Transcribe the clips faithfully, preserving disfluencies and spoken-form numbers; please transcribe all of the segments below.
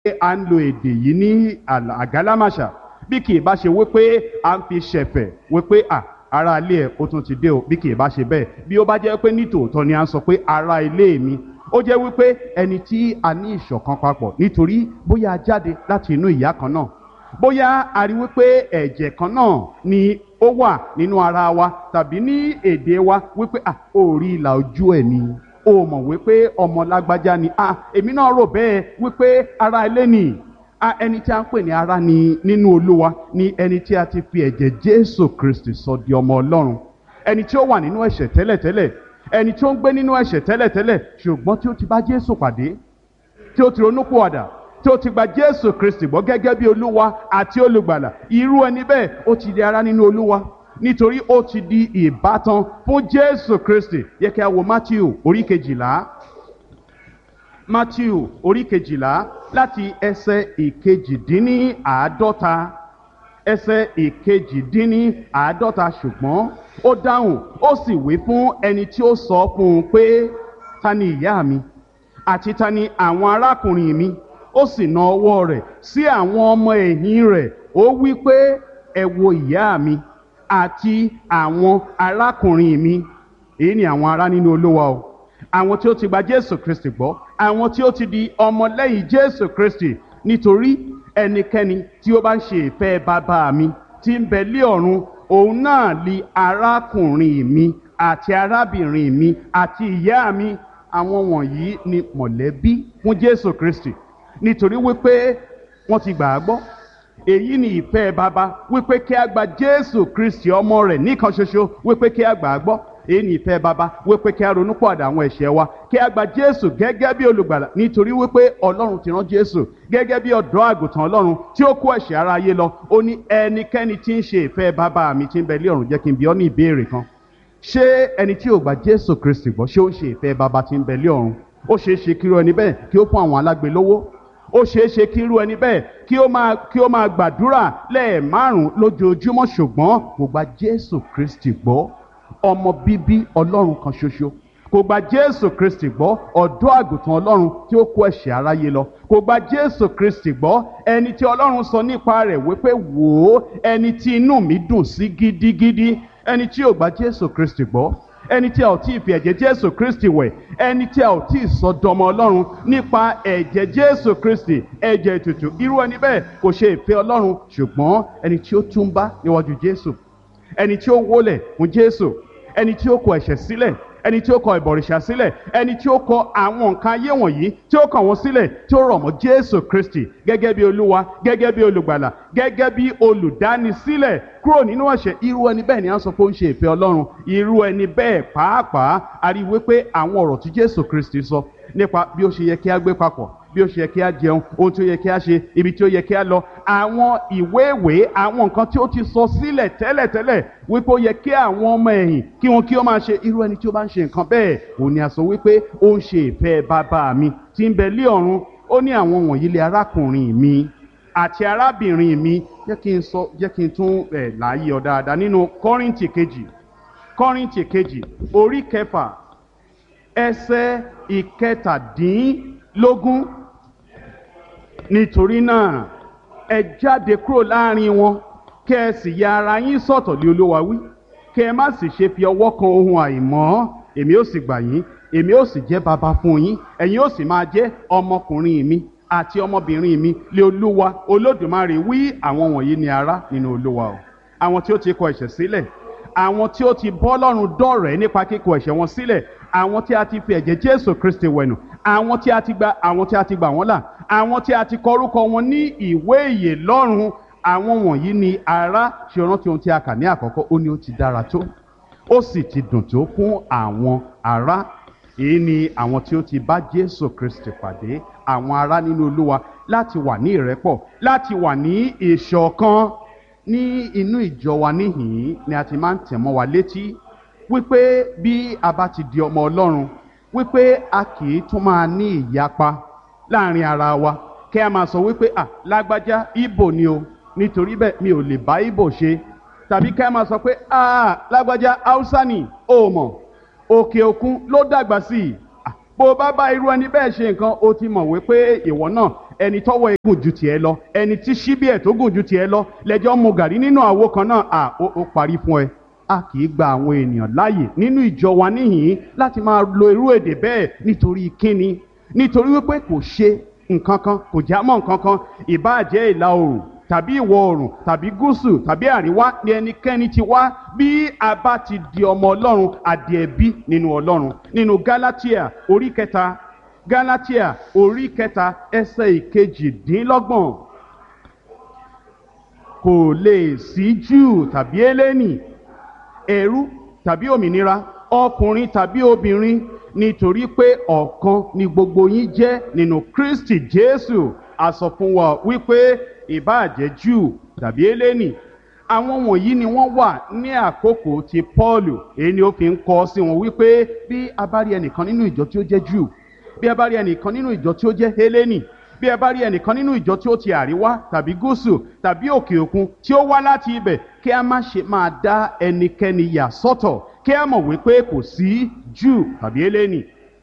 à ń lo èdè yìí ní àgálámàṣà bí kì í bá ṣe wípé à ń fi ṣẹ̀fẹ̀ wípé à ará ilé ẹ̀ ó tún ti dé o, bí kì í bá ṣe bẹ́ẹ̀ bí ó bá jẹ́ pé nítòótọ́ ni à ń sọ pé ará ilé mi, ó jẹ́ wípé ẹni tí a ní ìṣọ̀kan papọ̀ nítorí bóyá a jáde láti inú ìyá kan náà, bóyá a rí wípé ẹ̀jẹ̀ kan náà ni ó wà nínú ara wa, tàbí ní èdè wa wípé à ó rí ìlà ojú ẹ̀ ni, ó mọ̀ wípé ọmọ lágbájá ni, à èmi náà rò bẹ́ẹ̀ wípé ará ilé ni. a ẹni tí a ń pè ní ará ni nínú Olúwa ni ẹni tí a ti fi ẹ̀jẹ̀ Jésù Kristi sọ di ọmọ Ọlọ́run, ẹni tí ó wà nínú ẹ̀ṣẹ̀ tẹ́lẹ̀tẹ́lẹ̀, ẹni tí ó ń gbé nínú ẹ̀ṣẹ̀ tẹ́lẹ̀tẹ́lẹ̀ ṣùgbọ́n tí ó ti bá Jésù pàdé, tí ó ti ronúpìwàdà, tí ó ti gba Jésù Kristi gbọ́ gẹ́gẹ́ bí Olúwa àti olùgbàlà. Irú ẹni bẹ́ẹ̀ ó ti di ará nínú Olúwa nítorí ó ti di ìbátan fún Jésù Kristi. Yẹ kí a wo Mátíù orí kejìlá, Mátíù orí kejìlá láti ẹsẹ̀ ìkejìdínníàádọ́ta, ẹsẹ̀ ìkejìdínníàádọ́ta. Ṣùgbọ́n ó dáhùn ó sì wí fún ẹni tí ó sọ fún un pé ta ni ìyá mi àti ta ni àwọn arákùnrin mi? Ó sì na ọwọ́ rẹ̀ sí àwọn ọmọ ẹ̀yìn rẹ̀, ó wí pé ẹ wo ìyá mi àti àwọn arákùnrin mi. Èyí ni àwọn ará nínú Olúwa o, àwọn tí ó ti gba Jésù Kristi gbọ́, àwọn tí ó ti di ọmọlẹ́yìn Jésù Kristi. Nítorí ẹnikẹ́ni tí ó bá ń ṣe ìfẹ́ bàbá mi tí ń bẹ lé ọ̀run, òun náà li arákùnrin mi àti arábìnrin mi àti ìyá mi. Àwọn wọ̀nyí ni mọ̀lẹ́bí fún Jésù Kristi nítorí wípé wọ́n ti gbà á gbọ́. Èyí ni ìfẹ́ bàbá, wípé kí a gba Jésù Kristi ọmọ rẹ̀ nìkan ṣoṣo, wípé kí a gbà á gbọ́. Èyí ni ìfẹ́ bàbá, wípé kí a ronúpìwàdà àwọn ẹ̀ṣẹ̀ wa, kí a gba Jésù gẹ́gẹ́ bí olùgbàlà, nítorí wípé Ọlọ́run ti rán Jésù gẹ́gẹ́ bí ọ̀dọ́ àgùntàn Ọlọ́run tí ó kó ẹ̀ṣẹ̀ aráyé lọ. Ó ní ẹnikẹ́ni tí ń ṣe ìfẹ́ bàbá mi tí ń bẹ lé ọ̀run. Jẹ́ kí n bi ọ́ ní ìbéèrè kan. Ṣé ẹni tí ò gba Jésù Kristi gbọ́, ṣé ó ń ṣe ìfẹ́ bàbá tí ń bẹ lé ọ̀run? Ó ṣeé ṣe kí irú ẹni bẹ́ẹ̀ kí ó fún àwọn alágbe lówó. Ó ṣeé ṣe kí irú ẹni bẹ́ẹ̀ kí ó máa kí ó máa gbàdúrà lẹ́ẹ̀márùn-ún lójoojúmọ́, ṣùgbọ́n kò gba Jésù Kristi gbọ́, ọmọ bíbí Ọlọ́run kan ṣoṣo. Kò gba Jésù Kristi gbọ́, ọ̀dọ́ àgùntàn Ọlọ́run tí ó kó ẹ̀ṣẹ̀ aráyé lọ. Kò gba Jésù Kristi gbọ́, ẹni tí Ọlọ́run sọ nípa rẹ̀ wípé wò ó, ẹni tí inú mi dùn sí gidigidi. Ẹni tí ò gba Jésù Kristi gbọ́, ẹni tí a ò tí ì fi ẹ̀jẹ̀ Jésù Kristi wẹ̀, ẹni tí a ò tí ì sọ dọmọ Ọlọ́run nípa ẹ̀jẹ̀ Jésù Kristi, ẹ̀jẹ̀ ètùtù, irú ẹni bẹ́ẹ̀ kò ṣe ìfẹ́ Ọlọ́run. Ṣùgbọ́n ẹni tí ó túnbá níwájú Jésù, ẹni tí ó wólẹ̀ fún Jésù, ẹni tí ó kọ ẹ̀ṣẹ̀ sílẹ̀, ẹni tí ó kọ ìbọ̀rìṣà sílẹ̀, ẹni tí ó kọ àwọn nǹkan ayé wọ̀nyí tí ó kàn wọ́n sílẹ̀, tí ó rọ̀ mọ́ Jésù Kristi gẹ́gẹ́ bí Olúwa, gẹ́gẹ́ bí olùgbàlà, gẹ́gẹ́ bí olùdánisílẹ̀ kúrò nínú ẹ̀ṣẹ̀. Irú ẹni bẹ́ẹ̀ ni a ń sọ pé ó ń ṣe ìfẹ́ Ọlọ́run. Irú ẹni bẹ́ẹ̀ pàápàá a rí wípé àwọn ọ̀rọ̀ tí Jésù Kristi sọ nípa bí ó ṣe yẹ kí a gbé papọ̀, bí ó ṣe yẹ kí a jẹun, ohun tí ó yẹ kí a ṣe, ibi tí ó yẹ kí a lọ, àwọn ìwé ìwé, àwọn nǹkan tí ó ti sọ sílẹ̀ tẹ́lẹ̀tẹ́lẹ̀ wípé ó yẹ kí àwọn ọmọ ẹ̀yìn kí wọn kí ó máa ṣe. Irú ẹni tí ó bá ń ṣe nǹkan bẹ́ẹ̀, òun ni a sọ wípé ó ń ṣe ìfẹ́ bàbá mi tí ń bẹ lé ọ̀run. Ó ní àwọn wọ̀nyí lé arákùnrin mi àti arábìnrin mi. Jẹ́ kí n sọ jẹ́ kí n tún ẹ̀ láàyè ọ dáadáa nínú Kọ́ríńtì kejì, Kọ́ríńtì kejì orí kẹfà ẹsẹ̀ ìkẹtàdínlógún. Nítorí náà ẹ jáde kúrò láàrin wọn, kí ẹ sì ya ara yín sọ́tọ̀ lé Olúwa wí, kí ẹ má sì ṣe fi ọwọ́ kan ohun àìmọ́. Èmi ó sì gbà yín, èmi ó sì jẹ́ baba fún yín, ẹ̀yin ó sì máa jẹ́ ọmọkùnrin mi àti ọmọbìnrin mi lé Olúwa Olódùmarè wí. Àwọn wọ̀nyí ni ará nínú Olúwa o, àwọn tí ó ti kọ ẹ̀ṣẹ̀ sílẹ̀, àwọn tí ó ti bọ́ lọ́rùn dọ̀rẹ́ nípa kíkọ ẹ̀ṣẹ̀ wọn sílẹ̀, àwọn tí a ti fi ẹ̀jẹ̀ Jésù Kristi wẹ̀nù, àwọn tí a ti gba àwọn tí a ti gbà wọ́n là, àwọn tí a ti kọ orúkọ wọn ní ìwé ìyè lọ́run. Àwọn wọ̀nyí ni ará. Ṣe rántí ohun tí a kà ní àkọ́kọ́, ó ní ó ti dára tó, ó sì ti dùn tó fún àwọn ará. Èyí ni àwọn tí ó ti bá Jésù Kristi pàdé, àwọn ará nínú Olúwa, láti wà ní ìrẹ́pọ̀, láti wà ní ìṣọ̀kan. Ní inú ìjọ wa níhìn-ín ni a ti máa ń tẹ̀ mọ́ wa létí wípé bí a bá ti di ọmọ Ọlọ́run, wípé a kì í tún máa ní ìyapa láàrin ara wa, kí a máa sọ wípé à lágbájá Ìgbò ni o, nítorí bẹ́ẹ̀ mi ò lè bá Ìgbò ṣe, tàbí kí a máa sọ pé à lágbájá Haúsá ni o mọ̀, òkè òkun ló dàgbà sí i. Bó o bá bá irú ẹni bẹ́ẹ̀ ṣe nǹkan, o ti mọ̀ wípé ìwọ náà ẹni tọ́wọ́ ẹ̀ gùn ju tiẹ̀ lọ, ẹni tí ṣíbí ẹ̀ tó gùn ju tiẹ̀ lọ, lẹ́jọ́ mu gàrí nínú àwo kan náà, à ó parí fún ẹ. A kì í gba àwọn ènìyàn láàyè nínú ìjọ wa níhìn-ín láti máa lo irú èdè bẹ́ẹ̀ nítorí kíni, nítorí wípé kò ṣe nǹkan kan, kò já mọ́ nǹkan kan. Ìbáà jẹ́ ìlà oòrùn tàbí ìwọ̀ oòrùn tàbí gúúsù tàbí àríwá ni ẹnikẹ́ni ti wá, bí a bá ti di ọmọ Ọlọ́run, àdì ẹ̀bí nínú Ọlọ́run. Nínú Gálátíà orí kẹta, Gálátíà orí kẹta ẹsẹ̀ ìkejìdínlọ́gbọ̀n, kò lè sí Júù tàbí Hélénì, ẹrú tàbí òmìnira, ọkùnrin tàbí obìnrin, nítorí pé ọ̀kan ni gbogbo yín jẹ́ nínú Kristi Jésù. A sọ fún wa wípé ìbáà jẹ́ Júù tàbí Hélénì, àwọn wọ̀nyí ni wọ́n wà ní àkókò ti Pọ́ọ̀lù. Èyí ni ó fi ń kọ sí wọn wípé bí a bá rí ẹnìkan nínú ìjọ tí ó jẹ́ Júù, bí a bá rí ẹnìkan nínú ìjọ tí ó jẹ́ Hélénì, bí ẹ bá rí ẹnìkan nínú ìjọ tí ó ti àríwá tàbí gúúsù tàbí òkè òkun tí ó wá láti ibẹ̀, kí a má ṣe máa dá ẹnikẹ́ni yà sọ́tọ̀, kí a mọ̀ wípé kò sí Júù tàbí Hélénì,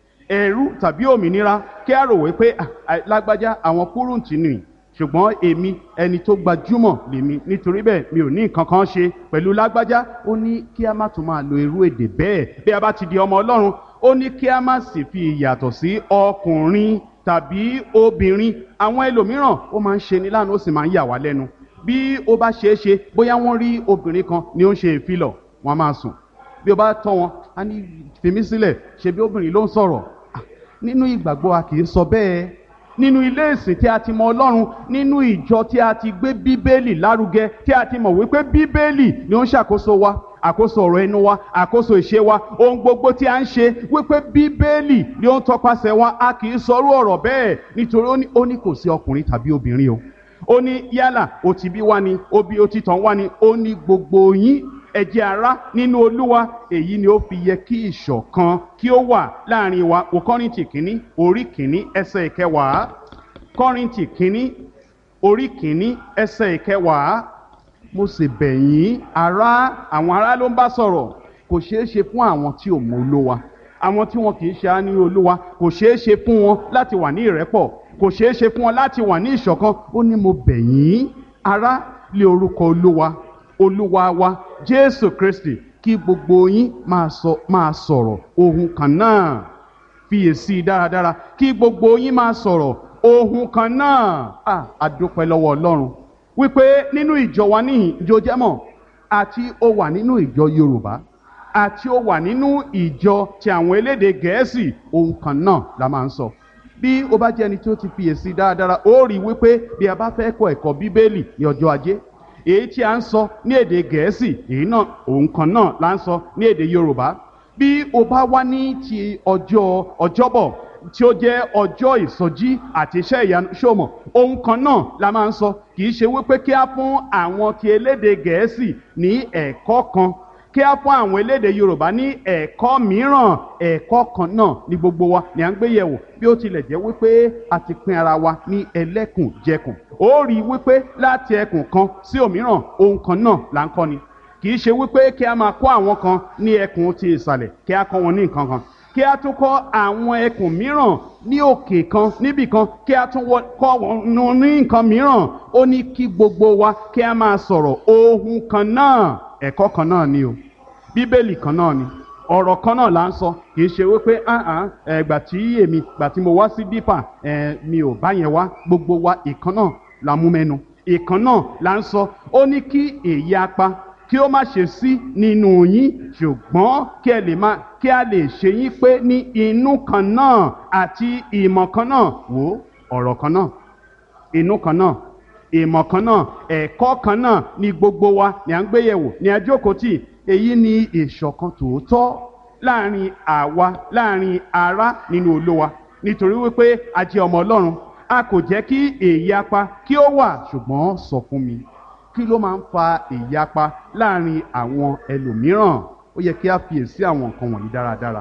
ẹrú tàbí òmìnira. Kí a rò wípé lágbájá àwọn kúrúǹtì nìyí, ṣùgbọ́n èmi ẹni tó gbajúmọ̀ lèmi, nítorí bẹ́ẹ̀ mi ò ní nǹkan kan ṣe pẹ̀lú lágbájá. Ó ní kí a má tún máa lo irú èdè bẹ́ẹ̀ bí a bá ti di ọmọ Ọlọ́run. Ó ní kí a má sì fi ìyàtọ̀ sí ọkùnrin tàbí obìnrin. Àwọn ẹlòmíràn ó máa ń ṣe ní láàánú, ó sì máa ń yà wá lẹ́nu. Bí ó bá ṣeé ṣe bóyá wọ́n rí obìnrin kan ni ó ń ṣe ìfilọ̀, wọ́n máa sùn. Bí ó bá tọ́ wọn, a ní fi mí sílẹ̀, ṣe bí obìnrin ló ń sọ̀rọ̀. Nínú ìgbàgbọ́ a kì í sọ bẹ́ẹ̀. Nínú ilé ìsìn tí a ti mọ Ọlọ́run, nínú ìjọ tí a ti gbé Bíbélì lárugẹ, tí a ti mọ̀ wípé Bíbélì ni ó ń ṣàkóso wa, àkóso ọ̀rọ̀ ẹnu wa, àkóso ìṣe wa, ohun gbogbo tí a ń ṣe, wípé Bíbélì ni ó ń tọpasẹ̀ wa. A kì í sọrú ọ̀rọ̀ bẹ́ẹ̀, nítorí ó ní kò sí ọkùnrin tàbí obìnrin o. Ó ní yálà ó ti bí wá ni, ó bí ó ti tàn wá ni, ó ní gbogbo yín ẹ jẹ́ ará nínú Olúwa. Èyí ni ó fi yẹ kí ìṣọ̀kan kí ó wà láàrin wa. Wo Kọ́ríńtì kínní orí kínní ẹsẹ̀ ìkẹwàá, Kọ́ríńtì kínní orí kínní ẹsẹ̀ ìkẹwàá. Mo sì bẹ̀ yín ará, àwọn ará ló ń bá sọ̀rọ̀. Kò ṣeé ṣe fún àwọn tí ò mọ Olúwa, àwọn tí wọn kì í ṣe á ní Olúwa, kò ṣeé ṣe fún wọn láti wà ní ìrẹ́pọ̀, kò ṣeé ṣe fún wọn láti wà ní ìṣọ̀kan. Ó ní mo bẹ̀ yín ará lé orúkọ Olúwa, Olúwa wa Jésù Kristi, kí gbogbo yín máa sọ máa sọ̀rọ̀ ohun kan náà. Fiyèsí dáradára, kí gbogbo yín máa sọ̀rọ̀ ohun kan náà. À, a dúpẹ́ lọ́wọ́ Ọlọ́run wípé nínú ìjọ wa níhìn, ìjọ jẹ́mọ̀, àti ó wà nínú ìjọ Yorùbá, àti ó wà nínú ìjọ ti àwọn elédè Gẹ̀ẹ́sì, ohun kan náà la máa ń sọ. Bí ó bá jẹ́ ẹni tí ó ti fiyèsí dáradára, ó rí wípé bí a bá fẹ́ kọ́ ẹ̀kọ́ Bíbélì ní ọjọ́ Ajé, èyí tí a ń sọ ní èdè Gẹ̀ẹ́sì, èyí náà ohun kan náà la ń sọ ní èdè Yorùbá. Bí ó bá wá ní ti ọjọ́ Ọjọ́bọ̀ tí ó jẹ́ ọjọ́ ìsọjí àti iṣẹ́ ìyanu, ṣòmọ̀ ohun kan náà la máa ń sọ. Kì í ṣe wípé kí á fún àwọn ti elédè Gẹ̀ẹ́sì ní ẹ̀kọ́ kan, kí á fún àwọn elédè Yorùbá ní ẹ̀kọ́ mìíràn. Ẹ̀kọ́ kan náà ni gbogbo wa ni à ń gbé yẹ̀wò, bí ó tilẹ̀ jẹ́ wípé a ti pín ara wa ní ẹlẹ́kùnjẹkùn. Ó rí wípé láti ẹkùn kan sí òmíràn ohun kan náà là ń kọ́ ni. Kì í ṣe wípé kí a máa kọ́ àwọn kan ní ẹkùn ti ìsàlẹ̀, kí a kọ́ wọn ní nǹkan kan, kí a tún kọ́ àwọn ẹkùn mìíràn ní òkè kan níbì kan, kí a tún kọ́ wọn ní nǹkan mìíràn. Ó ní kí gbogbo wa kí a máa sọ̀rọ̀ ohun kan náà. Ẹ̀kọ́ kan náà ni o, Bíbélì kan náà ni, ọ̀rọ̀ kan náà là ń sọ. Kì í ṣe wípé ẹgbà tí èmi gbà tí mo wá sí dípà mi ò bá yẹn wá. Gbogbo wa ìkan náà la mú mẹ́nu, ìkan náà là ń sọ. Ó ní kí èyí apá kí ó má ṣe sí nínú yín, ṣùgbọ́n kí ẹ lè má kí a lè ṣe yín pé ní inú kan náà àti ìmọ̀ kan náà. Wò ọ̀rọ̀ kan náà, inú kan náà, ìmọ̀ kan náà, ẹ̀kọ́ kan náà ni gbogbo wa ni à ń gbé yẹ̀wò ní àjókòó tì. Èyí ni ìṣọ̀kan tòótọ́ láàrin àwa, láàrin ará nínú Olúwa, nítorí wípé a jẹ́ ọmọ Ọlọ́run. A kò jẹ́ kí ìyapa kí ó wà. Ṣùgbọ́n sọ fún mi, kí ló máa ń fa ìyapa láàrin àwọn ẹlòmíràn? Ó yẹ kí a fiyèsí àwọn nǹkan wọ̀nyí dáradára.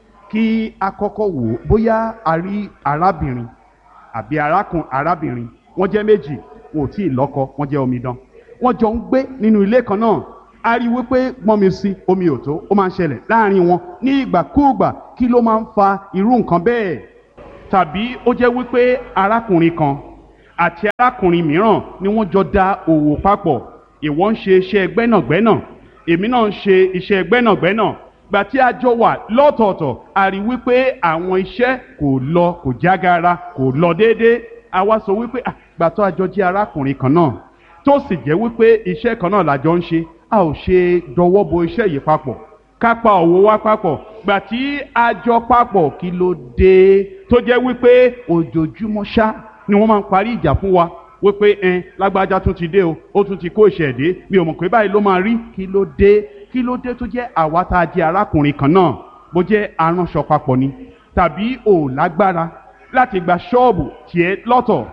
Kí a kọ́kọ́ wò ó, bóyá a rí arábìnrin àbí arákùn arábìnrin, wọ́n jẹ́ méjì, wọn ò tí ì lọ́kọ, wọ́n jẹ́ omidan, wọ́n jọ ń gbé nínú ilé kan náà. A rí wípé gbọ́n mi sí omi ò tó, ó máa ń ṣẹlẹ̀ láàrin wọn ní ìgbàkúùgbà. Kí ló máa ń fa irú nǹkan bẹ́ẹ̀? Tàbí ó jẹ́ wípé arákùnrin kan àti arákùnrin mìíràn ni wọ́n jọ da òwò papọ̀. Ìwọ ń ṣe iṣẹ́ gbẹ́nàgbẹ́nà, èmi náà ń ṣe iṣẹ́ gbẹ́nàgbẹ́nà. Gbà tí a jọ wà lọ́tọ̀ọ̀tọ̀, a rí wípé àwọn iṣẹ́ kò lọ kò jágara kò lọ déédéé. A wá sọ wípé gbà tó a jọ jẹ́ arákùnrin kan náà tó sì jẹ́ wípé iṣẹ́ kan náà la jọ ń ṣe, a ò ṣe dọwọ́ bo iṣẹ́ yìí papọ̀ ká pa òwò wa papọ̀. Gbà tí a jọ papọ̀, kí ló dé tó jẹ́ wípé ojoojúmọ́ ṣá ni wọ́n máa ń parí ìjà fún wa wípé ẹn lágbájá tún ti dé o, ó tún ti kó ìṣẹ̀ dé, mi ò mọ̀ pé báyìí ló máa rí. Kí ló dé kí ló dé tó jẹ́ àwa tá a jẹ́ arákùnrin kan náà, bó jẹ́ aránṣọ papọ̀ ni tàbí ò lágbára láti gba ṣọ́ọ̀bù tiẹ̀ lọ́tọ̀,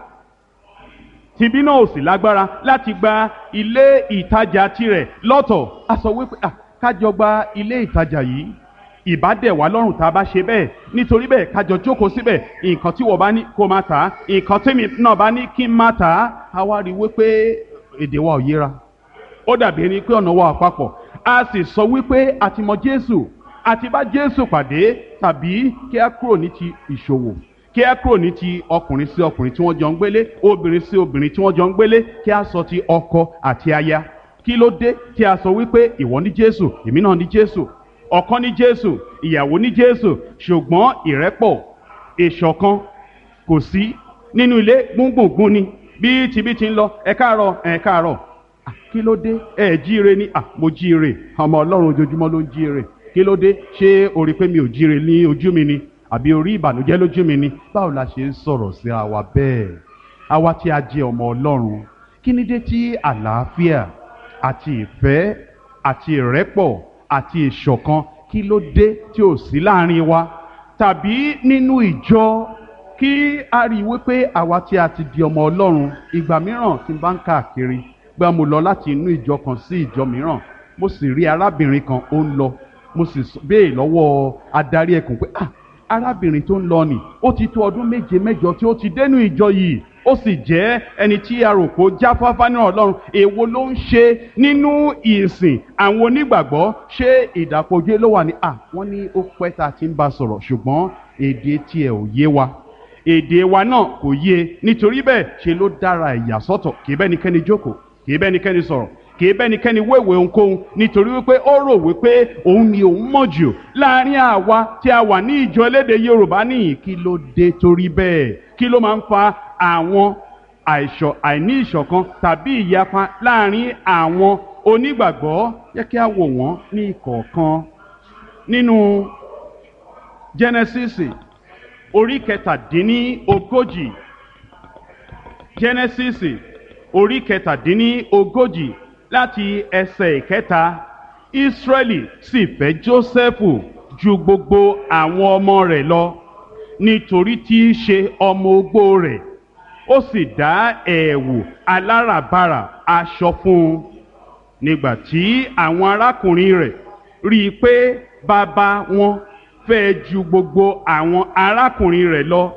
tìbí náà ò sì lágbára láti gba ilé ìtajà tirẹ̀ lọ́tọ̀, a sọ wípé à kájọ gba ilé ìtajà yìí, ìbá dẹ̀ wá lọ́rùn tá a bá ṣe bẹ́ẹ̀. Nítorí bẹ́ẹ̀ kájọ jókòó síbẹ̀, nǹkan tí wọ́n bá ní kó máa tà á, nǹkan tèmi náà bá ní kí n máa tà á. A wá rí wípé èdè wa ò yéra, ó dàbí ẹni pé ọ̀nà wa ò papọ̀. A sì sọ wípé a ti mọ Jésù, a ti bá Jésù pàdé, tàbí kí a kúrò ní ti ìṣòwò, kí a kúrò ní ti ọkùnrin sí ọkùnrin tí wọ́n jọ ń gbélé, obìnrin sí obìnrin tí wọ́n jọ ń gbélé, kí a sọ ti ọkọ àti aya. Kí ló dé tí a sọ wípé ìwọ ní Jésù, èmi náà ní Jésù, ọkọ ní Jésù, ìyàwó ní Jésù, ṣùgbọ́n ìrẹ́pọ̀ ìṣọ̀kan kò sí nínú ilé, gbùngbùngbùn ni bí tibí ti ń lọ ẹ káàárọ̀ ẹ káàárọ̀. Kí ló dé ẹ jíire ní à mo jíire, ọmọ Ọlọ́run ojoojúmọ́ ló ń jíire. Kí ló dé, ṣé o rí pé mi ò jíire ní ojú mi ni, àbí orí ìbànújẹ́ lójú mi ni? Báwo la ṣe ń sọ̀rọ̀ síra wa bẹ́ẹ̀, àwa tí a jẹ́ ọmọ Ọlọ́run? Kí ni dé tí àlàáfíà àti ìfẹ́ àti ìrẹ́pọ̀ àti ìṣọ̀kan, kí ló dé tí ò sí láàrin wa? Tàbí nínú ìjọ, kí a rí wípé àwa tí a ti di ọmọ Ọlọ́run, ìgbà mìíràn tí n bá ń káàkiri, gbà mo lọ láti inú ìjọ kan sí ìjọ mìíràn, mo sì rí arábìnrin kan ó ń lọ, mo sì béè lọ́wọ́ adarí ẹkùn pé ah arábìnrin tó ń lọ nì, ó ti tó ọdún méje mẹ́jọ tí ó ti dénú ìjọ yìí, ó sì jẹ́ ẹni tí a rò pé ó jáfáfá nínú Ọlọ́run. Èwo ló ń ṣe nínú ìsìn àwọn onígbàgbọ́? Ṣé ìdàpọ̀jù ló wà ní? À wọ́n ní ó pẹ́ tá a ti ń bá sọ̀rọ̀, ṣùgbọ́n èdè tiẹ̀ ò yé wa, èdè wa náà kò yé. Nítorí bẹ́ẹ̀ ṣe ló dára ẹ̀yà sọ́tọ̀, kì í bẹ́nikẹ́ni jókòó, kì í bẹ́nikẹ́ni sọ̀rọ̀, kì í bẹ́nikẹ́ni wéwèé ohunkóhun, nítorí wípé ó rò wípé òun ni òun mọ̀ jù láàrin àwa tí a wà ní ìjọ elédè Yorùbá nìyí. Kí ló dé torí bẹ́ẹ̀? Kí ló máa ń fa àwọn àìṣọ̀ àìní ìṣọ̀kan tàbí ìyapa láàrin àwọn onígbàgbọ́? Jẹ́ kí a wò wọ́n ní ìkọ̀ọ̀kan. Nínú Genesis orí kẹtàdínní ogójì, Genesis orí kẹtàdínní ogójì láti ẹsẹ̀ ìkẹta. Ísírẹ́lì sì fẹ́ Jósẹ́fù ju gbogbo àwọn ọmọ rẹ̀ lọ, nítorí tí í ṣe ọmọ ogbó rẹ̀. Ó sì dá ẹ̀wù aláràbarà aṣọ fún un. Nígbà tí àwọn arákùnrin rẹ̀ rí i pé bàbá wọn fẹ́ ju gbogbo àwọn arákùnrin rẹ̀ lọ,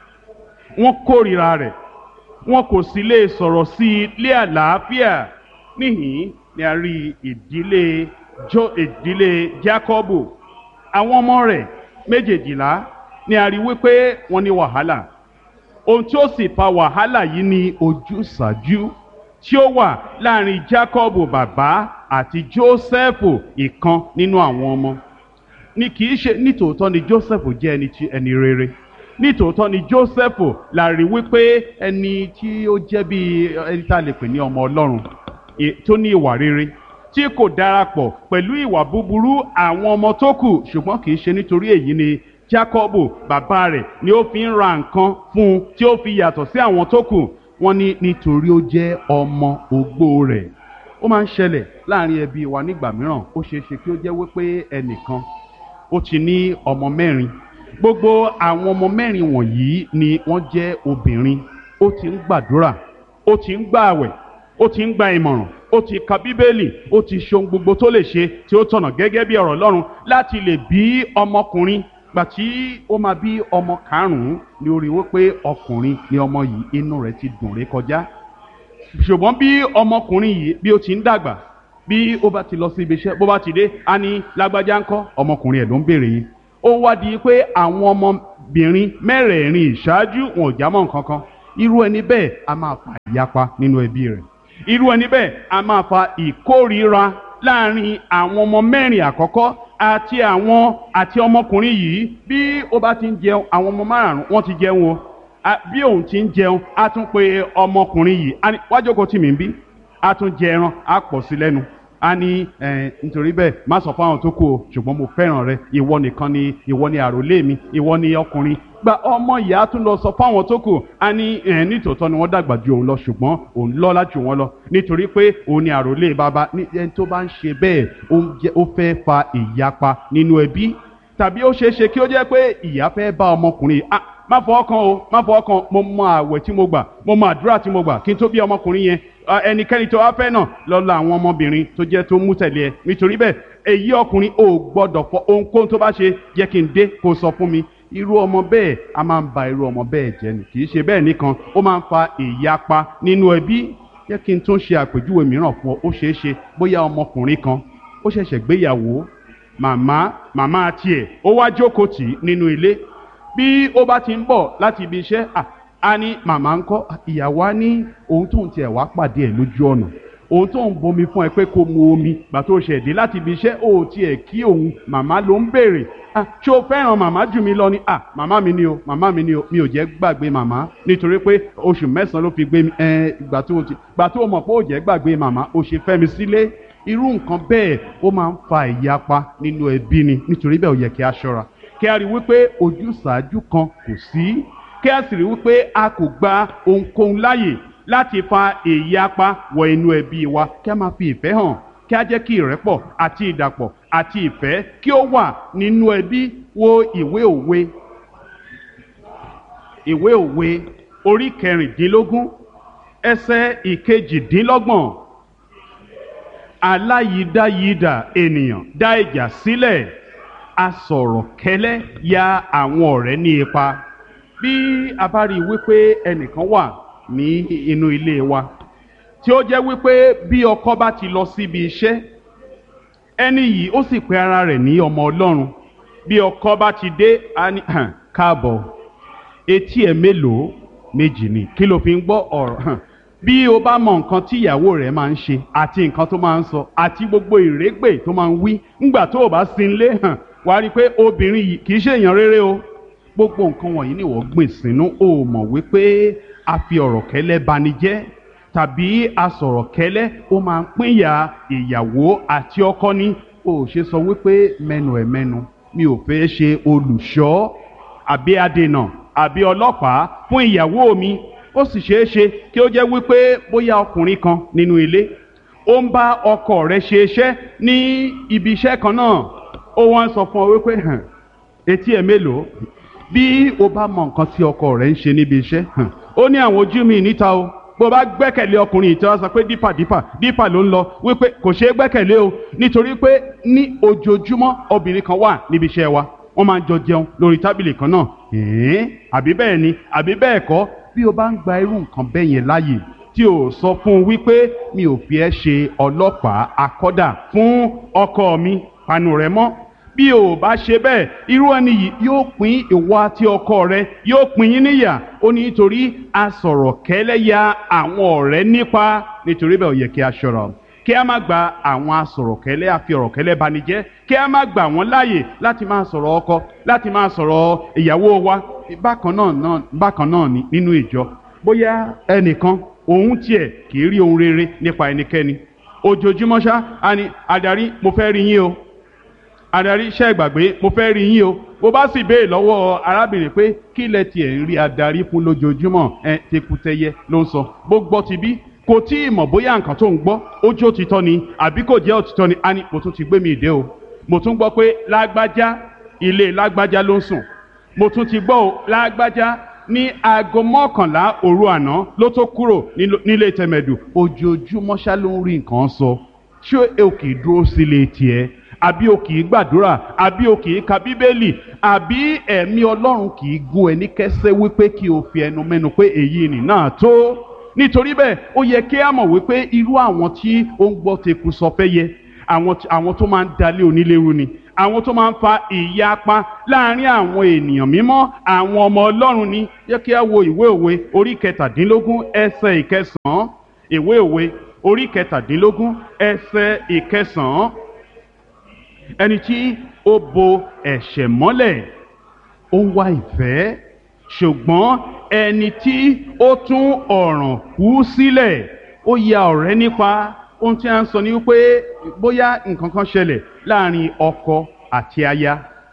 wọ́n kórìíra rẹ̀, wọn kò sì lè sọ̀rọ̀ sí i lé àlàáfíà. Níhìn ni a rí ìdílé jo ìdílé Jákọ́bù, àwọn ọmọ rẹ̀ méjèèjìlá ni a rí wípé wọ́n ní wàhálà. Ohun tí ó sì fa wàhálà yìí ni ojúsàájú tí ó wà láàrin Jákọ́bù bàbá àti Jósẹ́fù ìkan nínú àwọn ọmọ. Ní kì í ṣe nítòótọ́ ni Jósẹ́fù jẹ́ ẹni tí ẹni rere, nítòótọ́ ni Jósẹ́fù la rí wípé ẹni tí ó jẹ́ bí ẹni tá a lè pè ní ọmọ Ọlọ́run tó ní ìwà rere, tí kò darapọ̀ pẹ̀lú ìwà búburú àwọn ọmọ tó kù. Ṣùgbọ́n kì í ṣe nítorí èyí ni Jákọ́bù bàbá rẹ̀ ni ó fi ń ra nǹkan fún un tí ó fi yàtọ̀ sí àwọn tó kù. Wọ́n ní nítorí ó jẹ́ ọmọ ogbó rẹ̀. Ó máa ń ṣẹlẹ̀ láàrin ẹbí wa nígbà mìíràn. Ó ṣeé ṣe kí ó jẹ́ wípé ẹnìkan ó ti ní ọmọ mẹ́rin. Gbogbo àwọn ọmọ mẹ́rin wọ̀nyí ni wọ́n jẹ́ obìnrin. Ó ti ń gbàdúrà, ó ti ń gbààwẹ̀, ó ti ń gba ìmọ̀ràn, ó ti ka Bíbélì, ó ti ṣe ohun gbogbo tó lè ṣe tí ó tọ̀nà gẹ́gẹ́ bí ọ̀rọ̀ Ọlọ́run láti lè bí ọmọkùnrin. Gbà tí ó máa bí ọmọ karùn-ún ni ó rí wípé ọkùnrin ni ọmọ yìí, inú rẹ̀ ti dùn ré kọjá. Ṣùgbọ́n bí ọmọkùnrin yìí bí ó ti ń dàgbà, bí ó bá ti lọ sí ibi iṣẹ́, bó bá ti dé, á ní lágbájá ńkọ́, ọmọkùnrin ẹ̀ ló ń béèrè yìí. Ó wá di pé àwọn ọmọbìnrin mẹ́rẹ̀ẹ̀rin ìṣáájú wọn ò jámọ́ nǹkan kan. irú ẹni bẹ́ẹ̀ a máa fa ìyapa nínú ẹbí rẹ̀, irú ẹni bẹ́ẹ̀ a máa fa ìkórìíra láàrin àwọn ọmọ mẹ́rin àkọ́kọ́ àti àwọn àti ọmọkùnrin yìí. Bí ó bá ti ń jẹun, àwọn ọmọ márùn-ún wọ́n ti jẹun o, bí òun ti ń jẹun á tún pe ọmọkùnrin yìí, wá jókòó tì mí ń bí, á tún jẹ ẹran á pọ̀ sí lẹ́nu, a ní ẹ nítorí bẹ́ẹ̀ má sọ fún àwọn tó kù o, ṣùgbọ́n mo fẹ́ràn rẹ, ìwọ nìkan ni ìwọ ni àròlé mi, ìwọ ni ọkùnrin. Gba ọmọ ìyá tún lọ sọ fún àwọn tó kù, a ní ẹ nítòótọ́ ni wọ́n dàgbà ju òun lọ, ṣùgbọ́n òun lọ́lá jù wọ́n lọ nítorí pé òun ni àròlé bàbá. ní ẹni tó bá ń ṣe bẹ́ẹ̀ ó fẹ́ fa ìyapa nínú ẹbí, tàbí ó ṣeé ṣe kí ó jẹ́ pé ìyá fẹ́ bá ọmọkùnrin ah má fọwọ́ kan o, má fọwọ́ kan, mo mọ àwẹ̀ tí mo gbà, mo mọ àdúrà tí mo gbà kí n tó bí ọmọkùnrin yẹn, ẹnikẹ́ni tó wá fẹ́ náà lọ́la àwọn ọmọbìnrin tó jẹ́ tó mú tẹ̀lé ẹ. Nítorí bẹ́ẹ̀ èyí ọkùnrin ò gbọ́dọ̀ fọ ohunkóhun tó bá ṣe jẹ́ kí n dé kó sọ fún mi. Irú ọmọ bẹ́ẹ̀ a máa ń ba irú ọmọ bẹ́ẹ̀ jẹ́ ni, kì í ṣe bẹ́ẹ̀ nìkan, ó máa ń fa ìyapa nínú ẹbí. Jẹ́ kí n tún ṣe àpèjúwe mìíràn fún ọ. Ó ṣeé ṣe bóyá ọmọkùnrin kan ó ṣẹ̀ṣẹ̀ gbéyàwó, màmá màmá tiẹ̀ ó wá jókòó tì í nínú ilé. Bí ó bá ti ń bọ̀ láti ibi iṣẹ́, a ní màmá ń kọ́, ìyàwó á ní òun tó ń tiẹ̀ wá pàdé ẹ̀ lójú ọ̀nà, òun tó ń bomi fún ẹ pé kó mu omi gbà tó ṣẹ̀ dé láti ibi iṣẹ́, ó tiẹ̀ kí òun, màmá ló ń béèrè, ṣé o fẹ́ràn màmá jù mí lọ ni? à màmá mi ni o, màmá mi ni o, mi ò jẹ́ gbàgbé màmá nítorí pé oṣù mẹ́sàn-án ló fi gbé mi, ìgbà tó ti gbà tó mọ̀ pé ó jẹ́ gbàgbé màmá ó ṣe fẹ́ mi sílé. Irú nǹkan bẹ́ẹ̀ ó máa ń fa ìyapa nínú ẹbí ni. Nítorí bẹ́ẹ̀ ó yẹ kí a ṣọ́ra, kí a rí wípé ojúsàájú kan kò sí, kí a sì rí wípé a kò gba ohunkóhun láàyè láti fa ìyapa wọ inú ẹbí wa. Kí a máa fi ìfẹ́ hàn, kí a jẹ́ kí ìrẹ́pọ̀ àti ìdàpọ̀ àti ìfẹ́ kí ó wà nínú ẹbí. Wo ìwé òwe, ìwé òwe orí kẹrìndínlógún ẹsẹ̀ ìkejìdínlọ́gbọ̀n. Aláyídáyídà ènìyàn dá ìjà sílẹ̀, asọ̀rọ̀ kẹ́lẹ́ ya àwọn ọ̀rẹ́ ní ipa. Bí a bá rí i wípé ẹnìkan wà ní inú ilé wa tí ó jẹ́ wípé bí ọkọ bá ti lọ síbi iṣẹ́, ẹni yìí ó sì pe ara rẹ̀ ní ọmọ Ọlọ́run. Bí ọkọ bá ti dé, a ní káàbọ̀, etí ẹ̀ mélòó? Méjì ni, kí ló fi ń gbọ́ ọ̀rọ̀? Bí o bá mọ nǹkan tí ìyàwó rẹ̀ máa ń ṣe àti nǹkan tó máa ń sọ àti gbogbo ìrégbè tó máa ń wí ńgbà tó o bá sin lé hàn, wà á rí i pé obìnrin yìí kì í ṣe èèyàn rere o. Gbogbo nǹkan wọ̀nyí ni wọ́n gbìn sínú. O mọ̀ wípé a fi ọ̀rọ̀ kẹ́lẹ́ bani jẹ́, tàbí a sọ̀rọ̀ kẹ́lẹ́ ó máa ń pínyà ìyàwó àti ọkọ ni. O ṣe sọ wípé mẹ́nu ẹ̀ mẹ́nu, mi ò fẹ́ ṣe olùṣọ́ àbí adènà àbí ọlọ́pàá fún ìyàwó mi. Ó sì ṣeé ṣe kí ó jẹ́ wípé bóyá ọkùnrin kan nínú ilé ó ń bá ọkọ rẹ̀ ṣe iṣẹ́ ní ibi iṣẹ́ kan náà, ó wá ń sọ fún ọ wípé hàn etí ẹ̀ mélòó? Bí o bá mọ nǹkan tí ọkọ rẹ̀ ń ṣe níbi iṣẹ́, hàn ó ní àwọn ojú mi níta o. Bó bá gbẹ́kẹ̀lé ọkùnrin ìtọ́ sọ pé dípà dípà dípà ló ń lọ, wípé kò ṣeé gbẹ́kẹ̀lé o, nítorí pé ní ojoojúmọ́ obìnrin kan wà níbi iṣẹ́ wa, wọ́n máa ń jọ jẹun lórí tábìlì kan náà. ẹ̀ẹ́n àbí bẹ́ẹ̀ ni àbí bẹ́ẹ̀ kọ́? Bí o bá ń gba irú nǹkan bẹ́ẹ̀ yẹn láàyè tí o sọ fún un wípé mi ò fi ẹ́ ṣe ọlọ́pàá akọ́dà fún ọkọ mi, panu rẹ mọ́. Bí o bá ṣe bẹ́ẹ̀, irú ẹni yìí yóò pín ìwọ àti ọkọ rẹ, yóò pín yín níyà. Ó ní nítorí a sọ̀rọ̀ kẹ́lẹ́ ya àwọn ọ̀rẹ́ nípa. Nítorí bẹ́ẹ̀ ó yẹ kí a ṣọ́ra, kí a má gba àwọn asọ̀rọ̀kẹ́lẹ́ àfi ọ̀rọ̀kẹ́lẹ́ bani jẹ́, kí a má gbà wọ́n láàyè láti máa sọ̀rọ̀ ọkọ, láti máa sọ̀rọ̀ ìyàwó wa. Bákan náà náà bákan náà ni nínú ìjọ, bóyá ẹnìkan òun tiẹ̀ kì í rí ohun rere nípa ẹnikẹ́ni, ojoojúmọ́ ṣá a ní adarí mo fẹ́ rí yín o, adarí iṣẹ́ ìgbàgbé mo fẹ́ rí yín o. Bó bá sì béè lọ́wọ́ arábìnrin pé kí lẹ tiẹ̀ ń rí adarí fún lójoojúmọ́, ẹ tekutẹyẹ ló ń sọ. Bó gbọ́ ti bí kò tí ì mọ̀ bóyá nǹkan tó ń gbọ́ ó jẹ́ òtítọ́ ni àbí kò jẹ́ òtítọ́ ni. a ní mo tún ti gbé mi ìdè o, mo tún gbọ́ pé lágbájá ilé lágbájá ló ń sùn, mo tún ti gbọ́ o lágbájá ní aago mọ́kànlá òru àná ló tó kúrò nílé tẹ̀mẹ̀dù. Ojoojúmọ́ ṣá ló ń rí nǹkan sọ. Ṣé o kì í dúró sílé tiẹ̀? Àbí o kì í gbàdúrà? Àbí o kì í ka bíbélì? Àbí ẹ̀mí Ọlọ́run kì í gún ẹ ní kẹ́sẹ́ wípé kí o fi ẹnu mẹ́nu pé èyí nì náà tó? Nítorí bẹ́ẹ̀ ó yẹ kí a mọ̀ wípé irú àwọn tí ó ń gbọ́ teku sọ fẹ́ yẹ, àwọn àwọn tó máa ń dalé onílérú ni, àwọn tó máa ń fa ìyapa láàrin àwọn ènìyàn mímọ́ àwọn ọmọ Ọlọ́run ni. Jẹ́ kí a wo ìwé òwe orí kẹtàdínlógún ẹsẹ̀ ìkẹsàn-án. Ìwé òwe orí kẹtàdínlógún ẹsẹ̀ ìkẹsàn-án. Ẹni tí ó bo ẹ̀ṣẹ̀ mọ́lẹ̀ ó ń wá ìfẹ́, ṣùgbọ́n ẹni tí ó tún ọ̀ràn kú sílẹ̀ ó ya ọ̀rẹ́ nípa. Ohun tí a ń sọ ni wípé bóyá nǹkan kan ṣẹlẹ̀ láàrin ọkọ àti aya,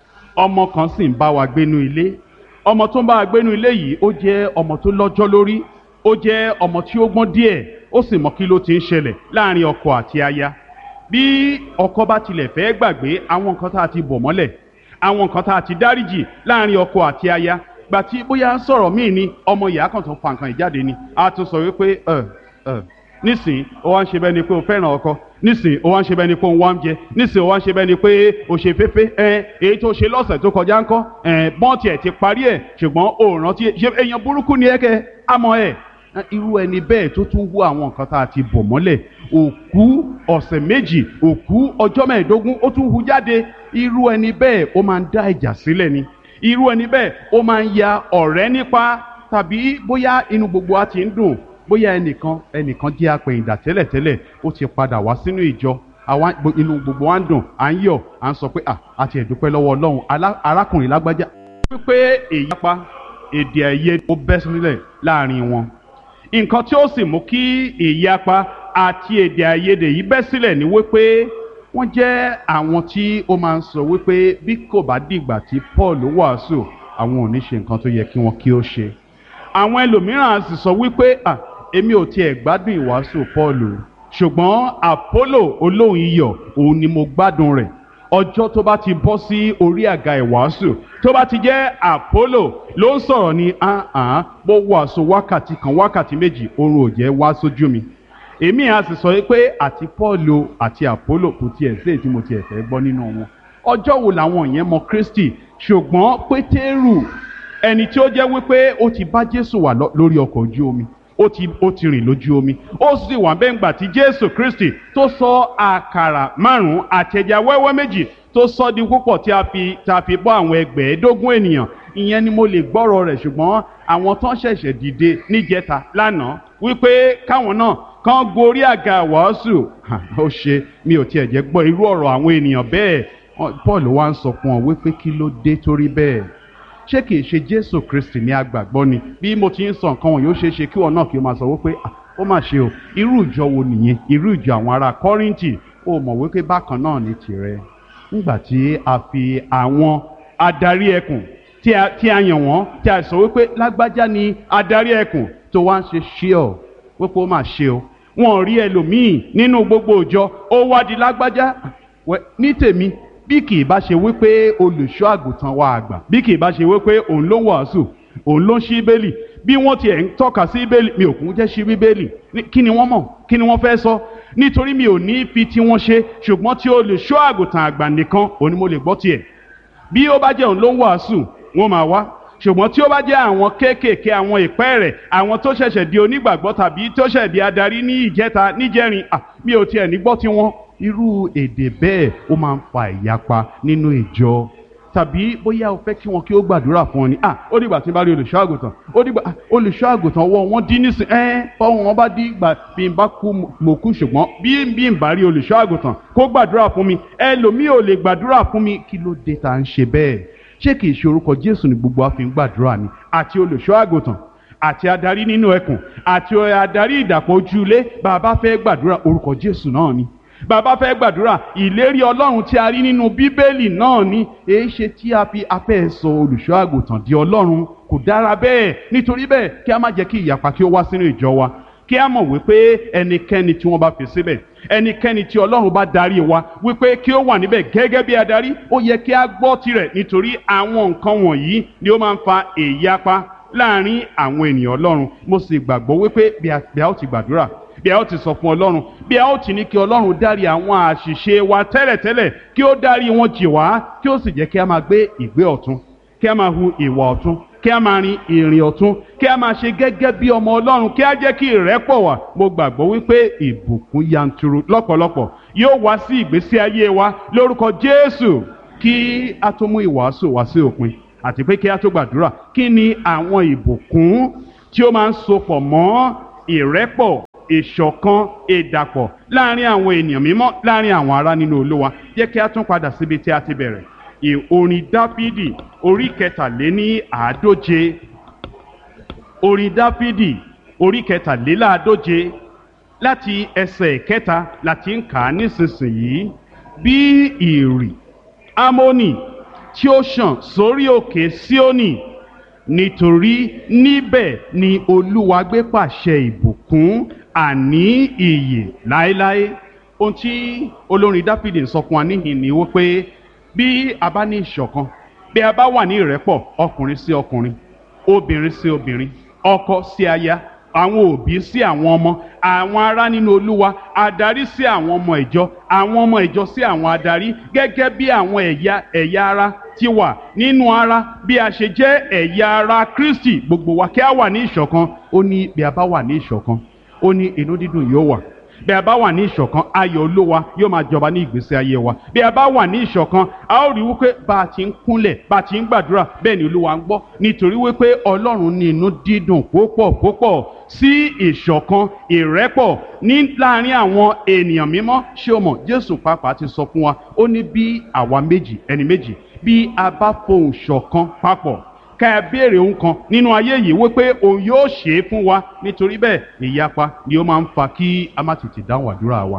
ọmọ kan sì ń bá wa gbénú ilé. Ọmọ tó ń bá wa gbénú ilé yìí ó jẹ́ ọmọ tó lọ́jọ́ lórí, ó jẹ́ ọmọ tí ó gbọ́n díẹ̀, ó sì mọ kí ló ti ń ṣẹlẹ̀ láàrin ọkọ àti aya. Bí ọkọ bá tilẹ̀ fẹ́ gbàgbé àwọn nǹkan tá a ti bò mọ́lẹ̀, àwọn nǹkan tá a ti dáríjì láàrin ọkọ àti aya, gbà tí bóyá ń sọ̀rọ̀ míì ni ọmọ ìyá kan tó fa nǹkan ìjáde ni a tún sọ wípé ẹ ẹ nísìn ó wá ń ṣe bẹ́ẹ̀ ni pé o fẹ́ràn ọkọ, nísìn ó wá ń ṣe bẹ́ẹ̀ ni pé o ń wá ń jẹ, nísìn ó wá ń ṣe bẹ́ẹ̀ ni pé o ṣe féfé, ẹ èyí tó ṣe lọ́sẹ̀ tó kọjá ńkọ́, ẹ bọ́ǹtì ẹ̀ ti parí ẹ̀ ṣùgbọ́n o rántí ṣe èèyàn burúkú ni ẹ kẹ àmọ́ ẹ irú ẹni bẹ́ẹ̀ tó tún wú àwọn nǹkan tá a ti bò mọ́lẹ̀, òkú ọ̀sẹ̀ méjì, òkú ọjọ́ mẹ́ẹ̀ẹ́dógún ó tún hu jáde. Irú ẹni bẹ́ẹ̀ ó máa ń dá ìjà sílẹ̀ ni. Irú ẹni bẹ́ẹ̀ ó máa ń ya ọ̀rẹ́ nípa. Tàbí bóyá inú gbogbo wa ti ń dùn, bóyá ẹnìkan ẹnìkan jẹ́ apẹ̀yìndà tẹ́lẹ̀tẹ́lẹ̀ ó ti padà wá sínú ìjọ, àwa inú gbogbo wa ń dùn, à ń yọ̀, à ń sọ pé à àti ẹ̀dúpẹ́ lọ́wọ́ Ọlọ́run arákùnrin lágbájá. Wípé èyí pa èdè àìyedè ó bẹ́ sílẹ̀ láàrin wọn. Nǹkan tí ó sì mú kí ìyapa àti èdè àìyedè yìí bẹ́ sílẹ̀ ni wípé wọ́n jẹ́ àwọn tí ó máa ń sọ wípé bí kò bá dìgbà tí Paul wàásù àwọn ò ní ṣe nǹkan tó yẹ kí wọ́n kí ó ṣe. Àwọn ẹlòmíràn sì sọ wípé à èmi ò tiẹ̀ gbádùn ìwàásù Paul, ṣùgbọ́n Apollo olóhùn iyọ̀ òun ni mo gbádùn rẹ̀. Ọjọ́ tó bá ti bọ́ sí orí àga ìwàásù tó bá ti jẹ́ Apollo ló ń sọ̀rọ̀ ni ahàn bó wàásù wákàtí kan wákàtí méjì oorun ò jẹ́ wá sójú mi. Èmi á sì sọ pé àti Paul àti Apollo kò tiẹ̀ sí èyí tí mo tiẹ̀ fẹ́ gbọ́ nínú wọn. Ọjọ́ wo làwọn yẹn mọ Kristi? Ṣùgbọ́n Pétérù ẹni tí ó jẹ́ wípé ó ti bá Jésù wà lórí ọkọ̀ ojú omi, ó ti ó ti rìn lójú omi, ó sì wà bẹ́ẹ̀ ńgbà tí Jésù Kristi tó sọ àkàrà márùn-ún àti ẹja wẹ́wẹ́ méjì tó sọ di púpọ̀ tí a fi tí a fi bọ́ àwọn ẹgbẹ̀ẹ́dógún ènìyàn. Ìyẹn ni mo lè gbọ́rọ̀ rẹ̀, ṣùgbọ́n àwọn tán ṣẹ̀ṣẹ̀ dìde níjẹta lánàá wípé káwọn náà kán gorí àga wàásù ó ṣe mi ò tiẹ̀ jẹ́ gbọ́ irú ọ̀rọ̀ àwọn ènìyàn bẹ́ẹ̀. Paul wá ń sọ fún ọ wípé kí ló dé torí bẹ́ẹ̀. Ṣé kìí ṣe Jésù Kristi ní agbàgbọ́ ni? Bí mo ti ń sọ nǹkan wọn yóò ṣe é ṣe kí wọn náà kí o máa sọ wípé ó mà ṣe o, irú ìjọ wo nìyẹn? Irú ìjọ àwọn ará Kọ́ríńtì. Ó mọ̀ wípé bákan náà ní tirẹ̀. Nígbà tí a fi àwọn adarí ẹkùn tí a tí a yàn wọ́n tí a sọ wípé lágbájá ni adarí ẹkùn tó wá ń ṣe ṣí ọ wípé ó mà ṣe o, wọn ò rí ẹlòmíì nínú gbogbo ìjọ ó wá di lágbájá. Ní tèmi bí kì í bá ṣe wípé olùṣọ́ àgùntàn wa àgbà, bí kì í bá ṣe wípé òun ló wàásù, òun ló ń ṣí bíbélì, bí wọ́n tiẹ̀ ń tọ́ka sí bíbélì mi ò kún jẹ́ ṣí bíbélì, kí ni wọ́n mọ̀, kí ni wọ́n fẹ́ sọ? Nítorí mi ò ní fi tí wọ́n ṣe, ṣùgbọ́n tí olùṣọ́ àgùntàn àgbà nìkan òun ni mo lè gbọ́ tiẹ̀. Bí ó bá jẹ́ òun ló ń wàásù wọ́n máa wá, ṣùgbọ́n tí ó bá jẹ́ àwọn kéékèèké àwọn ìpẹ́ rẹ̀, àwọn tó ṣẹ̀ṣẹ̀ di onígbàgbọ́ tàbí tó ṣẹ̀ di adarí ní ìjẹta níjẹrin, à mi ò tiẹ̀ ní gbọ́ tiwọn. Irú èdè bẹ́ẹ̀ ó máa ń fa ìyapa nínú ìjọ. Tàbí bóyá o fẹ́ kí wọn kí ó gbàdúrà fún ọ ni, ah ó dìgbà tí n bá rí olùṣọ́ àgùntàn, ó dìgbà olùṣọ́ àgùntàn ọwọ́ wọn dín nísìn ẹ́ fọwọ́ wọn bá dín ìgbà bí n bá kú mo kú, ṣùgbọ́n bí bí n bá rí olùṣọ́ àgùntàn kó gbàdúrà fún mi ẹlòmíì ò lè gbàdúrà fún mi. Kí ló dé tá à ń ṣe bẹ́ẹ̀? Ṣé kìí ṣe orúkọ Jésù ni gbogbo wa fi ń gbàdúrà ni? Àti olùṣọ́ àgùntàn àti adarí nínú ẹkùn àti adarí ìdàpọ̀ ojúlé, bàbá fẹ́ gbàdúrà orúkọ Jésù náà ni. Bàbá fẹ́ gbàdúrà ìlérí Ọlọ́run tí a rí nínú Bíbélì náà ni. Èé ṣe tí a fi afẹ́ sọ olùṣọ́ àgùntàn di Ọlọ́run? Kò dára bẹ́ẹ̀. Nítorí bẹ́ẹ̀ kí a má jẹ́ kí ìyapa kí ó wá sínú ìjọ wa. Kí a mọ̀ wípé ẹnikẹ́ni tí wọ́n bá fi síbẹ̀, ẹnikẹ́ni tí Ọlọ́run bá darí wa wípé kí ó wà níbẹ̀ gẹ́gẹ́ bí adarí, ó yẹ kí a gbọ́ tirẹ̀, nítorí àwọn nǹkan wọ̀nyí ni ó máa ń fa ìyapa láàrin àwọn ènìyàn Ọlọ́run. Mo sì gbàgbọ́ wípé bí a ó ti gbàdúrà, bí a ó ti sọ fún Ọlọ́run, bí a ó ti ní kí Ọlọ́run dárí àwọn àṣìṣe wa tẹ́lẹ̀tẹ́lẹ̀, kí ó dárí wọn jì wá, kí ó sì jẹ́ kí a máa gbé ìgbé ọ̀tún, kí a máa hu ìwà ọ̀tún, kí a máa rin ìrìn ọ̀tún, kí a máa ṣe gẹ́gẹ́ bí ọmọ Ọlọ́run, kí a jẹ́ kí ìrẹ́pọ̀ wà. Mo gbàgbọ́ wípé ìbùkún yanturu lọ́pọ̀lọpọ̀ yóò wá sí ìgbésí ayé wa lórúkọ Jésù. Kí kí a tó mú ìwàásù wá sí òpin àti pé kí a tó gbàdúrà, kí ni àwọn ìbùkún tí ó máa ń sopọ̀ mọ́ ìrẹ́pọ̀, ìṣọ̀kan, ìdàpọ̀ láàrin àwọn ènìyàn mímọ́, láàrin àwọn ará nínú Olúwa? Jẹ́ kí a tún padà síbi tí a ti bẹ̀rẹ̀. Orin Dáfídì orí kẹtàléní àádóje. Orin Dáfídì orí kẹtàléláàádóje láti ẹsẹ̀ kẹta láti ń kà á nísinsìnyí. Bí ìrì Ámónì tí ó ṣàn sórí òkè Síónì, nítorí níbẹ̀ ni Olúwa gbé pàṣẹ ìbùkún, àní ìyè láéláé. Ohun tí olórin Dáfídì ń sọ fún wa níhìn ni wípé bí a bá ní ìṣọ̀kan, bí a bá wà ní ìrẹ́pọ̀, ọkùnrin sí ọkùnrin, obìnrin sí obìnrin, ọkọ sí aya, àwọn òbí sí àwọn ọmọ, àwọn ará nínú Olúwa, adarí sí àwọn ọmọ ìjọ, àwọn ọmọ ìjọ sí àwọn adarí, gẹ́gẹ́ bí àwọn ẹ̀yà ẹ̀yà ara ti wà nínú ara, bí a ṣe jẹ́ ẹ̀yà ara Kristi, gbogbo wa kí a wà ní ìṣọ̀kan. Ó ní bí a bá wà ní ìṣọ̀kan, ó ní inú dídùn yóò wà. Bí a bá wà ní ìṣọ̀kan, ayọ̀ Olúwa yóò máa jọba ní ìgbésí ayé wa. Bí a bá wà ní ìṣọ̀kan, a ó rí wípé bá a ti ń kúnlẹ̀, bá a ti ń gbàdúrà, bẹ́ẹ̀ ni Olúwa ń gbọ́, nítorí wípé Ọlọ́run ní inú dídùn púpọ̀ púpọ̀ sí ìṣọ̀kan, ìrẹ́pọ̀ ní láàrin àwọn ènìyàn mímọ́. Ṣé o mọ̀, Jésù pàápàá ti sọ fún wa, ó ní bí àwa méjì, ẹni méjì, bí a bá fohùn ṣọ̀kan papọ̀, ká ẹ béèrè ohun kan nínú ayé yìí wípé òun yóò ṣe é fún wa. Nítorí bẹ́ẹ̀ ìyapa ni ó máa ń fa kí a má tètè dáhùn àdúrà wa.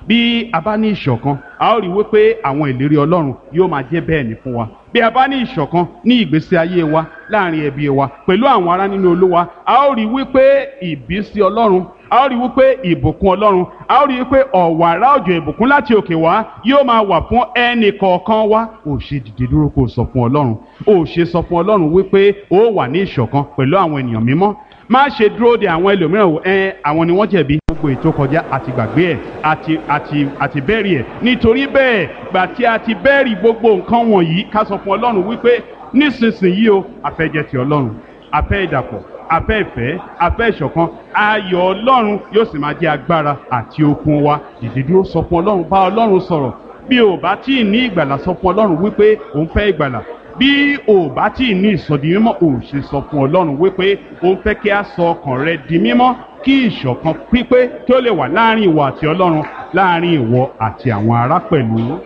Bí a bá ní ìṣọ̀kan, a ó rí wípé àwọn ìlérí Ọlọ́run yóò máa jẹ́ bẹ́ẹ̀ ni fún wa. Bí a bá ní ìṣọ̀kan ní ìgbésí ayé wa, láàrin ẹbí wa, pẹ̀lú àwọn ará nínú Olúwa, a ó rí wípé ìbísí Ọlọ́run, a ó rí wípé ìbùkún Ọlọ́run, a ó rí wípé ọ̀wàrà òjò ìbùkún láti òkè wá yóò máa wà fún ẹnì kọ̀ọ̀kan wa. Ó ṣe dìde dúró kó sọ fún Ọlọ́run, ó ṣe sọ fún Ọlọ́run wípé ó wà ní ìṣọ̀kan pẹ̀lú àwọn ènìyàn mímọ́. Má ṣe dúró de àwọn ẹlòmíràn wò ẹ àwọn ni wọ́n jẹ̀bi, gbogbo ètò kọjá àti gbàgbé ẹ̀ àti àti àti bẹ́ẹ̀rì ẹ̀. Nítorí bẹ́ẹ̀ gbà tí a ti bẹ́ẹ̀rì gbogbo nǹkan wọ̀nyí, ká sọ fún Ọlọ́run wípé nísinsìnyí o, a fẹ́ jẹ́ ti Ọlọ́run, a fẹ́ ìdàpọ̀, a fẹ́ ìfẹ́, a fẹ́ ìṣọ̀kan. Ayọ̀ Ọlọ́run yóò sì máa jẹ́ agbára àti okun wa. Dìde dúró, sọ fún Ọlọ́run, bá Ọlọ́run sọ̀rọ̀. Bí o bá tí ì ní ìgbàlà, sọ fún Ọlọ́run wípé òun fẹ́ ìgbàlà. Bí o bá tí ì ní ìsọdi mímọ́, o ṣe sọ fún Ọlọ́run wípé òun fẹ́ kí a sọ ọkàn rẹ di mímọ́, kí ìṣọ̀kan pípé kí ó lè wà láàrin ìwọ àti Ọlọ́run, láàrin ìwọ àti àwọn ará pẹ̀lú.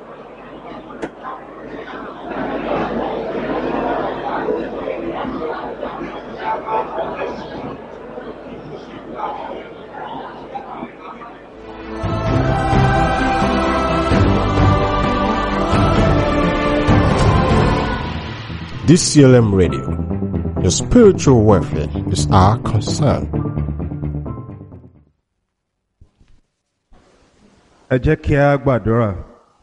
D C L M Radio, your spiritual welfare is our concern. Ẹ jẹ́ kí a gbàdúrà.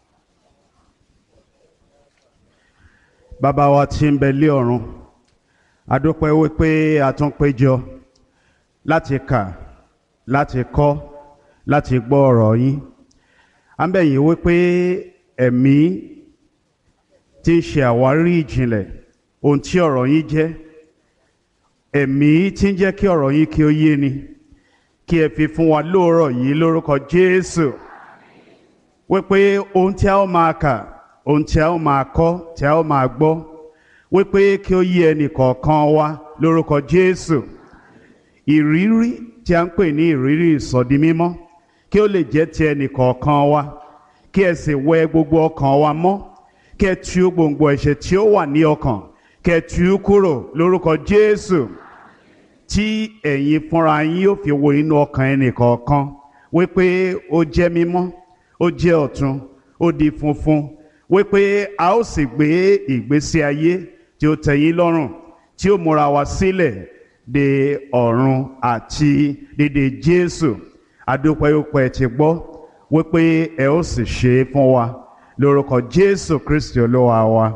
Bàbá wa tí ń bẹ lé ọ̀run, a dúpẹ́ wípé a tún péjọ láti kà, láti kọ́, láti gbọ́ ọ̀rọ̀ yín. À ń bẹ̀ yín wípé ẹ̀mí tí ń ṣe àwárí ìjìnlẹ̀ ohun tí ọ̀rọ̀ yín jẹ́, ẹ̀mí tí ń jẹ́ kí ọ̀rọ̀ yín kí ó yé ni, kí ẹ fi fún wa lóòrọ̀ yìí lórúkọ Jésù. Wípé ohun tí a ó máa kà, ohun tí a ó máa kọ́, tí a ó máa gbọ́, wípé kí ó yé ẹnì kọ̀ọ̀kan wa lórúkọ Jésù. Ìrírí tí a ń pè ní ìrírí ìsọdi mímọ́, kí ó lè jẹ́ ti ẹnì kọ̀ọ̀kan wa, kí ẹ sì wẹ gbogbo ọkàn wa mọ́, kí ẹ tú gbòǹgbò ẹ̀ṣẹ̀ tí ó wà ní ọkàn, kí ẹ tú kúrò lórúkọ Jésù, tí ẹ̀yin fúnra yín yóò fi wo inú ọkàn ẹnì kọ̀ọ̀kan wípé ó jẹ́ mímọ́, ó jẹ́ ọ̀tun, ó di funfun, wípé a ó sì gbé ìgbésí ayé tí ó tẹ́ yín lọ́rùn, tí ó múra wa sílẹ̀ de ọ̀run àti dédé Jésù. Adúpẹ́ wípé ti gbọ́ wípé ẹ ó sì ṣe é fún wa lórúkọ Jésù Kristi Olúwa wa.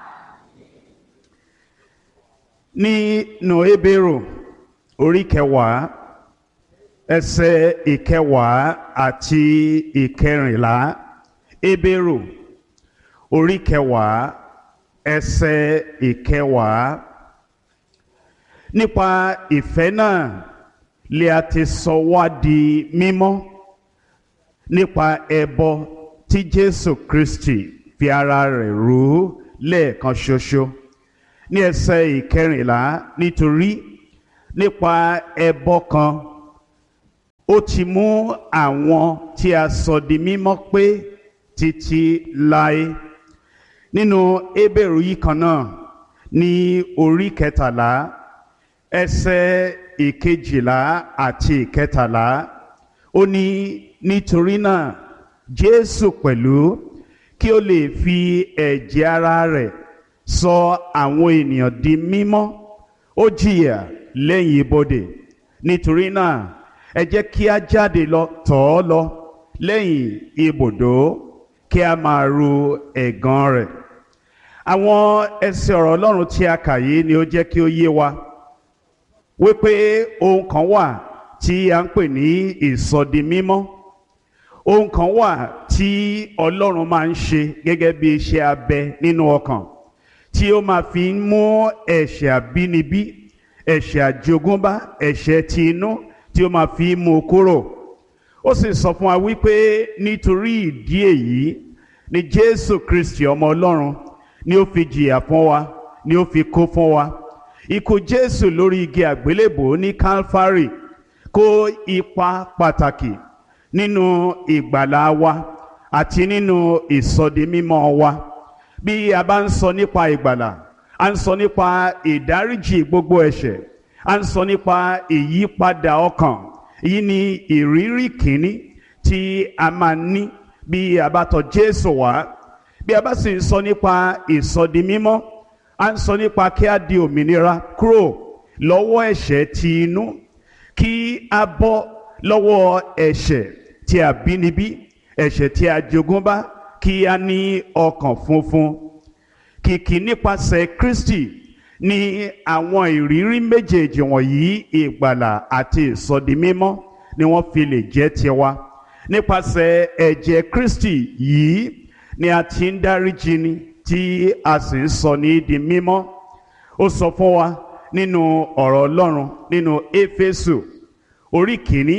Nínú Hébérù orí kẹwàá ẹsẹ̀ ìkẹwàá àti ìkẹrìnlá. Hébérù orí kẹwàá ẹsẹ̀ ìkẹwàá. Nípa ìfẹ́ náà lè a ti sọ wá di mímọ́ nípa ẹbọ tí Jésù Kristi fi ara rẹ̀ rú lẹ́ẹ̀kan ṣoṣo. Ní ẹsẹ̀ ìkẹrìnlá, nítorí nípa ẹbọ kan ó ti mú àwọn tí a sọ di mímọ́ pé títí láé. Nínú Hébérù yìí kan náà ní orí kẹtàlá ẹsẹ̀ ìkejìlá àti ìkẹtàlá, ó ní nítorí náà Jésù pẹ̀lú kí ó lè fi ẹ̀jẹ̀ ara rẹ̀ sọ àwọn ènìyàn di mímọ́, ó jìyà lẹ́yìn ibodè. Nítorí náà ẹ jẹ́ kí a jáde lọ tọ̀ ọ́ lọ lẹ́yìn ibùdó kí a máa ru ẹ̀gàn rẹ̀. Àwọn ẹsẹ̀ ọ̀rọ̀ Ọlọ́run tí a kà yìí ni ó jẹ́ kí ó yé wa wípé ohun kan wà tí a ń pè ní ìsọdimímọ́. Ohun kan wà tí Ọlọ́run máa ń ṣe gẹ́gẹ́ bí iṣẹ́ abẹ nínú ọkàn, tí ó máa fi ń mú ẹ̀ṣẹ̀ àbínibí, ẹ̀ṣẹ̀ àjogúnbá, ẹ̀ṣẹ̀ ti inú, tí ó máa fi mú kúrò. Ó sì sọ fún wa wípé nítorí ìdí èyí ni Jésù Kristi ọmọ Ọlọ́run ni ó fi jìyà fún wa, ni ó fi kú fún wa. Ikú Jésù lórí igi àgbélébò ní Calvary kó ipa pàtàkì nínú ìgbàlà wa àti nínú ìsọdimímọ́ wa. Bí a bá ń sọ nípa ìgbàlà, a ń sọ nípa ìdáríjì gbogbo ẹ̀ṣẹ̀, a ń sọ nípa ìyípadà ọkàn. Èyí ni ìrírí kìíní tí a máa ní bí a bá tọ̀ Jésù wá. Bí a bá sì ń sọ nípa ìsọdimímọ́, a ń sọ nípa kí a di òmìnira kúrò lọ́wọ́ ẹ̀ṣẹ̀ ti inú, kí a bọ́ lọ́wọ́ ẹ̀ṣẹ̀ tí a bínibí, ẹ̀ṣẹ̀ tí a jogúnbá, kí a ní ọkàn funfun. Kìkì nípasẹ̀ Kristi ni àwọn ìrírí méjèèjì wọ̀nyí, ìgbàlà àti ìsọdimímọ́, ni wọ́n fi lè jẹ́ tiwa. Nípasẹ̀ ẹ̀jẹ̀ Kristi yìí ni a ti ń dáríjì ni, tí a sì ń sọ ní di mímọ́. Ó sọ fún wa nínú ọ̀rọ̀ Ọlọ́run nínú Éfésù orí kìíní,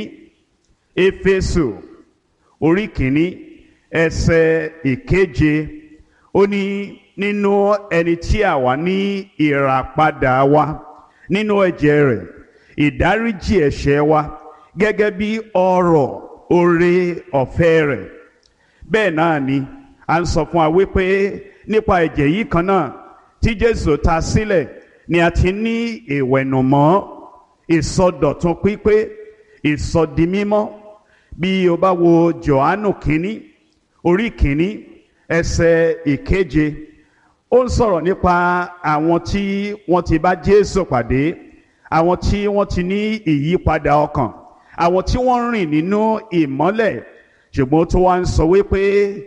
Éfésù orí kìíní ẹsẹ̀ ìkeje, ó ní nínú ẹni tí àwa ní ìràpadà wa nínú ẹ̀jẹ̀ rẹ̀, ìdáríjì ẹ̀ṣẹ̀ wa gẹ́gẹ́ bí ọrọ̀ oore ọ̀fẹ́ rẹ̀. Bẹ́ẹ̀ náà ni a ń sọ fún wa wípé nípa ẹ̀jẹ̀ yìí kan náà tí Jésù ta sílẹ̀ ni a ti ní ìwẹ̀nùmọ́, ìsọdọ̀tun pípé, ìsọdimímọ́. Bí o bá wo Jòhánù kínní orí kínní ẹsẹ̀ ìkeje, ó ń sọ̀rọ̀ nípa àwọn tí wọ́n ti bá Jésù pàdé, àwọn tí wọ́n ti ní ìyípadà ọkàn, àwọn tí wọ́n rìn nínú ìmọ́lẹ̀. Ṣùgbọ́n tó wá ń sọ wípé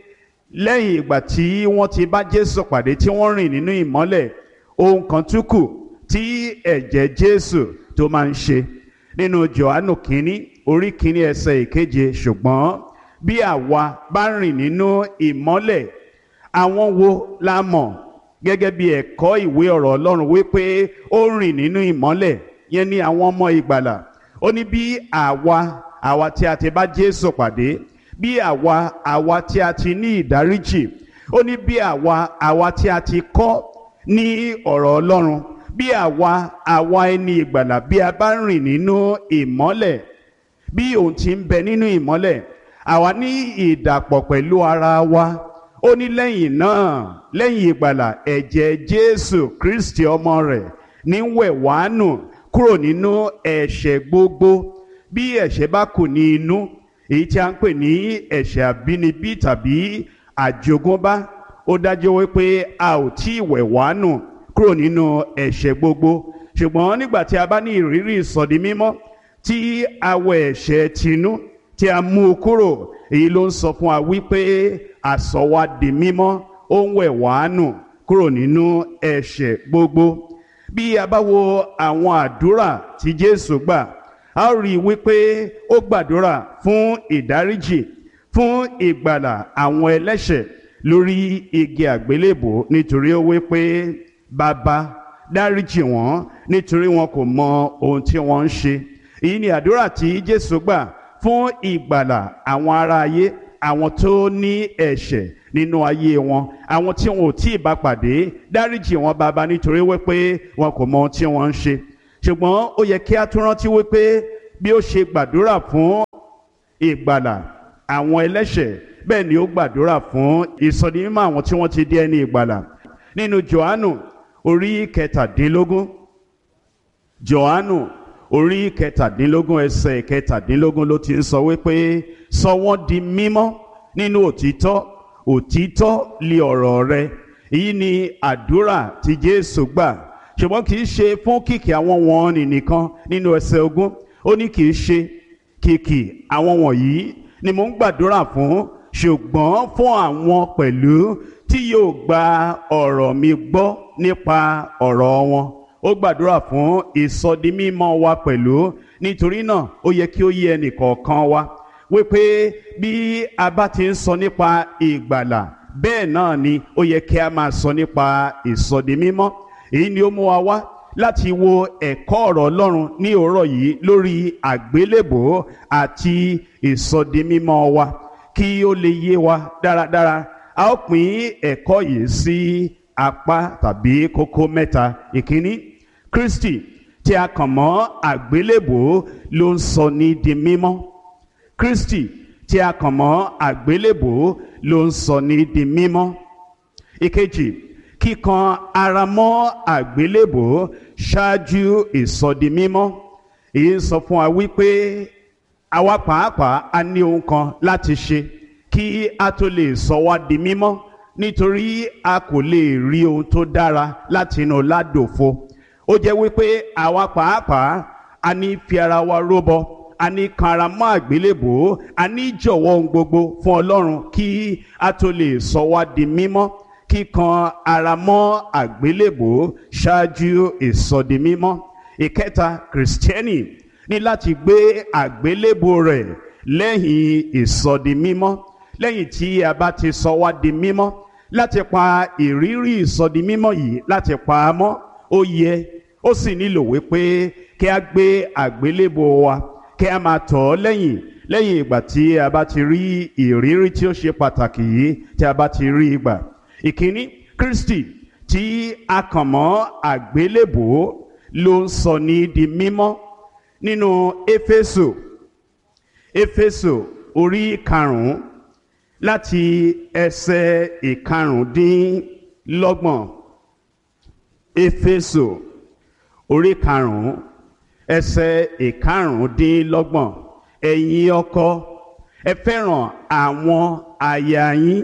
lẹ́yìn ìgbà tí wọ́n ti bá Jésù pàdé, tí wọ́n rìn nínú ìmọ́lẹ̀, ohun kan tún kù tí ẹ̀jẹ̀ Jésù tó máa ń ṣe. Nínú Jòhánù kínní orí kínní ẹsẹ̀ ìkeje, ṣùgbọ́n bí àwa bá rìn nínú ìmọ́lẹ̀, àwọn wo la mọ̀ gẹ́gẹ́ bí ẹ̀kọ́ ìwé ọ̀rọ̀ Ọlọ́run wípé ó rìn nínú ìmọ́lẹ̀, yẹn ni àwọn ọmọ ìgbàlà. Ó ní bí àwa àwa tí a ti bá Jésù pàdé, bí àwa àwa tí a ti ní ìdáríjì, ó ní bí àwa àwa tí a ti kọ́ ní ọ̀rọ̀ Ọlọ́run, bí àwa àwa ẹni ìgbàlà, bí a bá rìn nínú ìmọ́lẹ̀, bí òun ti ń bẹ nínú ìmọ́lẹ̀, àwa ní ìdàpọ̀ pẹ̀lú ara wa. Ó ní lẹ́yìn náà, lẹ́yìn ìgbàlà, ẹ̀jẹ̀ Jésù Kristi ọmọ rẹ̀ ní wẹ̀ wá nù kúrò nínú ẹ̀ṣẹ̀ gbogbo. Bí ẹ̀ṣẹ̀ bá kù ní inú, èyí tí a ń pè ní ẹ̀ṣẹ̀ àbínibí tàbí àjogúnbá, ó dájú wípé a ò tí ì wẹ̀ wá nù kúrò nínú ẹ̀ṣẹ̀ gbogbo. Ṣùgbọ́n nígbà tí a bá ní ìrírí ìsọdimímọ́, tí a wẹ̀ ẹ̀ṣẹ̀ tinú, tí a mú u kúrò, èyí ló ń sọ fún wa wípé a sọ wá di mímọ́, ó ń wẹ̀ wá nù kúrò nínú ẹ̀ṣẹ̀ gbogbo. Bí a bá wo àwọn àdúrà tí Jésù gbà, a ó rí i wípé ó gbàdúrà fún ìdáríjì, fún ìgbàlà àwọn ẹlẹ́ṣẹ̀ lórí igi àgbélébò, nítorí ó wípé Bàbá dáríjì wọ́n nítorí wọn kò mọ ohun tí wọ́n ń ṣe. Èyí ni àdúrà tí Jésù gbà fún ìgbàlà àwọn ará ayé, àwọn tó ní ẹ̀ṣẹ̀ nínú ayé wọn. Àwọn tí wọn ò tí ì bá pàdé, dáríjì wọn bàbá, nítorí wípé wọn kò mọ ohun tí wọ́n ń ṣe. Ṣùgbọ́n ó yẹ kí a tún rántí wípé bí ó ṣe gbàdúrà fún ìgbàlà àwọn ẹlẹ́ṣẹ̀, bẹ́ẹ̀ ni ó gbàdúrà fún ìsọdimímọ́ àwọn tí wọ́n ti di ẹni ìgbàlà. Nínú Jòhánù orí kẹtàdínlógún, Jòhánù orí kẹtàdínlógún ẹsẹ̀ kẹtàdínlógún ló ti ń sọ wípé sọ wọ́n di mímọ́ nínú òtítọ́, òtítọ́ li ọ̀rọ̀ rẹ. Èyí ni àdúrà tí Jésù gbà, ṣùgbọ́n kì í ṣe fún kìkì àwọn wọ̀nnì nìkan. Nínú ẹsẹ̀ ogún ó ní kì í ṣe kìkì àwọn wọ̀nyí ni mò ń gbàdúrà fún, ṣùgbọ́n fún àwọn pẹ̀lú tí yóò gba ọ̀rọ̀ mi gbọ́ nípa ọ̀rọ̀ wọn. Ó gbàdúrà fún ìsọdimímọ́ wa pẹ̀lú. Nítorí náà ó yẹ kí ó yé ẹnìkọ̀ọ̀kan wa wípé bí a bá ti ń sọ nípa ìgbàlà, bẹ́ẹ̀ náà ni ó yẹ kí a máa sọ nípa ìsọdimímọ́. Èyí ni ó mú wa wá láti wo ẹ̀kọ́ ọ̀rọ̀ Ọlọ́run ní òórọ̀ yìí lórí àgbélébò àti ìsọdimímọ́ wa, kí ó lè yé wa dáradára. A ó pín ẹ̀kọ́ yìí sí apá tàbí kókó mẹ́ta. Ìkíní, Kristi tí a kàn mọ́ àgbélébò ló ń sọ ní di mímọ́. Kristi tí a kàn mọ́ àgbélébò ló ń sọ ní di mímọ́. Ìkejì, kíkan ara mọ́ àgbélébò ṣáájú ìsọdimímọ́. Èyí ń sọ fún wa wípé àwa pàápàá a ní ohun kan láti ṣe kí a tó lè sọ wá di mímọ́, nítorí a kò lè rí ohun tó dára láti inú ládòfo. Ó jẹ́ wípé àwa pàápàá a ní fi ara wa rúbọ, a ní kan ara mọ́ àgbélébò, a ní jọ̀wọ́ ohun gbogbo fún Ọlọ́run kí a tó lè sọ wá di mímọ́. Kíkan ara mọ́ àgbélébò ṣáájú ìsọdimímọ́. Ìkẹta, Kìrìsìtẹ́nì ní láti gbé àgbélébò rẹ̀ lẹ́yìn ìsọdimímọ́. Lẹ́yìn tí a bá ti sọ wá di mímọ́, láti pa ìrírí ìsọdimímọ́ yìí láti pa á mọ́, ó yẹ ó sì nílò wípé kí a gbé àgbélébò wa, kí a máa tọ̀ ọ́ lẹ́yìn lẹ́yìn ìgbà tí a bá ti rí ìrírí tí ó ṣe pàtàkì yìí tí a bá ti rí ìgbà. Ìkíní, Kristi tí a kàn mọ́ àgbélébò ló ń sọ ní di mímọ́. Nínú Éfésù, Éfésù orí karùn-ún láti ẹsẹ̀ ìkarùndínlọ́gbọ̀n. Éfésù orí karùn-ún ẹsẹ̀ ìkarùndínlọ́gbọ̀n. Ẹ̀yin ọkọ, ẹ fẹ́ràn àwọn aya yín.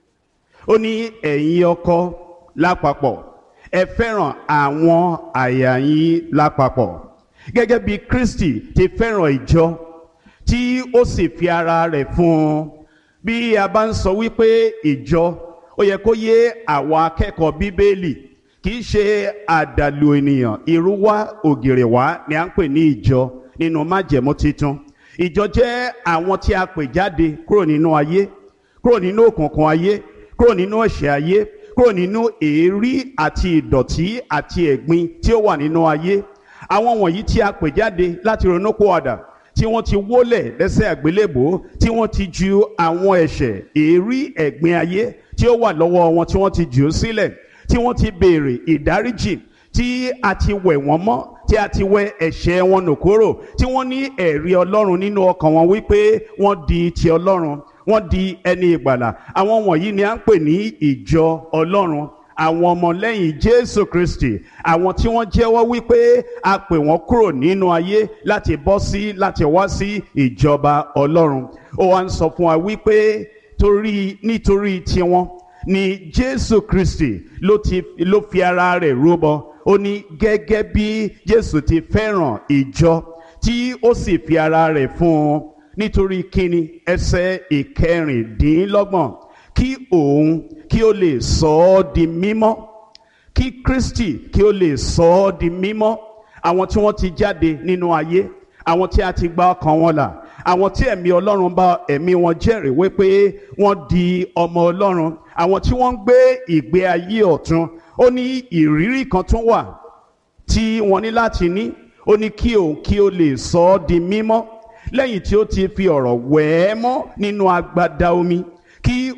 Ó ní ẹ̀yin ọkọ lápapọ̀, ẹ fẹ́ràn àwọn aya yín lápapọ̀, gẹ́gẹ́ bí Kristi ti fẹ́ràn ìjọ tí ó sì fi ara rẹ̀ fún un. Bí a bá ń sọ wípé ìjọ, ó yẹ kó yé àwa akẹ́kọ̀ọ́ Bíbélì, kì í ṣe àdàlù ènìyàn, ìrúwá ògìrì wá ni à ń pè ní ìjọ nínú májẹ̀mú titun. Ìjọ jẹ́ àwọn tí a pè jáde kúrò nínú ayé, kúrò nínú òkùnkùn ayé, kúrò nínú ẹ̀ṣẹ̀ ayé, kúrò nínú èérí àti ìdọ̀tí àti ẹ̀gbin tí ó wà nínú ayé. Àwọn wọ̀nyí tí a pè jáde láti ronúpìwàdà, tí wọ́n ti wólẹ̀ lẹ́sẹ̀ àgbélébò, tí wọ́n ti ju àwọn ẹ̀ṣẹ̀, èérí, ẹ̀gbin ayé tí ó wà lọ́wọ́ wọn, tí wọ́n ti jù ú sílẹ̀, tí wọ́n ti béèrè ìdáríjì, tí a ti wẹ̀ wọ́n mọ́, tí a ti wẹ ẹ̀ṣẹ̀ wọn nù kúrò, tí wọ́n ní ẹ̀rí Ọlọ́run nínú ọkàn wọn wípé wọ́n di ti Ọlọ́run, wọ́n di ẹni ìgbàlà. Àwọn wọ̀nyí ni à ń pè ní ìjọ Ọlọ́run, àwọn ọmọlẹ́yìn Jésù Kristi, àwọn tí wọ́n jẹ́wọ́ wípé a pè wọ́n kúrò nínú ayé láti bọ́ sí láti wá sí ìjọba Ọlọ́run. Ó wá ń sọ fún wa wípé torí nítorí tiwọn ni Jésù Kristi ló ti ló fi ara rẹ̀ rúbọ. Ó ní gẹ́gẹ́ bí Jésù ti fẹ́ràn ìjọ tí ó sì fi ara rẹ̀ fún un. Nítorí kíni? Ẹsẹ̀ ìkẹrìndínlọ́gbọ̀n. Kí òun kí ó lè sọ ọ́ di mímọ́, kí Kristi kí ó lè sọ ọ́ di mímọ́. Àwọn tí wọ́n ti jáde nínú ayé, àwọn tí a ti gba ọkàn wọn là, àwọn tí ẹ̀mí Ọlọ́run bá ẹ̀mí wọn jẹ́rìí wípé wọ́n di ọmọ Ọlọ́run, àwọn tí wọ́n ń gbé ìgbé ayé ọ̀tun. Ó ní ìrírí kan tún wà tí wọ́n ní láti ní. Ó ní kí òun kí ó lè sọ ọ́ di mímọ́ lẹ́yìn tí ó ti fi ọ̀rọ̀ wẹ̀ ẹ́ mọ́ nínú agbada omi, kí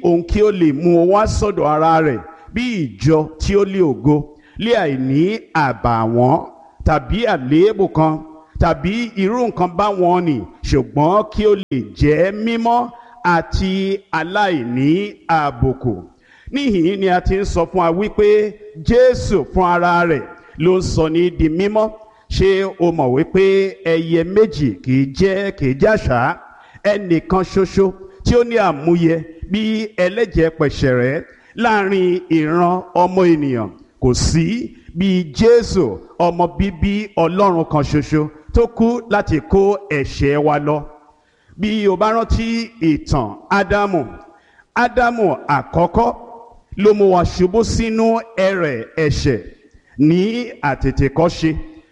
òun kí ó lè mú o wá sọ́dọ̀ ara rẹ̀ bí ìjọ tí ó lé ògo, lé àìní àbàwọ́n tàbí àléébù kan tàbí irú nǹkan báwọn nì, ṣùgbọ́n kí ó lè jẹ́ mímọ́ àti aláìní àbùkù. Níhìn ni a ti ń sọ fún wa wípé Jésù fún ara rẹ̀ ló ń sọ ní di mímọ́. Ṣé o mọ̀ wípé ẹyẹ méjì kìí jẹ́ kìí jàṣà? Ẹnìkan ṣoṣo tí ó ní àmúyẹ bí ẹlẹ́jẹ̀ pẹ̀ṣẹ̀rẹ́ láàrin ìran ọmọ ènìyàn kò sí bí Jésù ọmọ bíbí Ọlọ́run kan ṣoṣo tó kú láti kó ẹ̀ṣẹ̀ wa lọ. Bí o bá rántí ìtàn Ádámù, Ádámù àkọ́kọ́ ló mú wa ṣubú sínú ẹrẹ̀ ẹ̀ṣẹ̀ ní àtètèkọ́ṣe.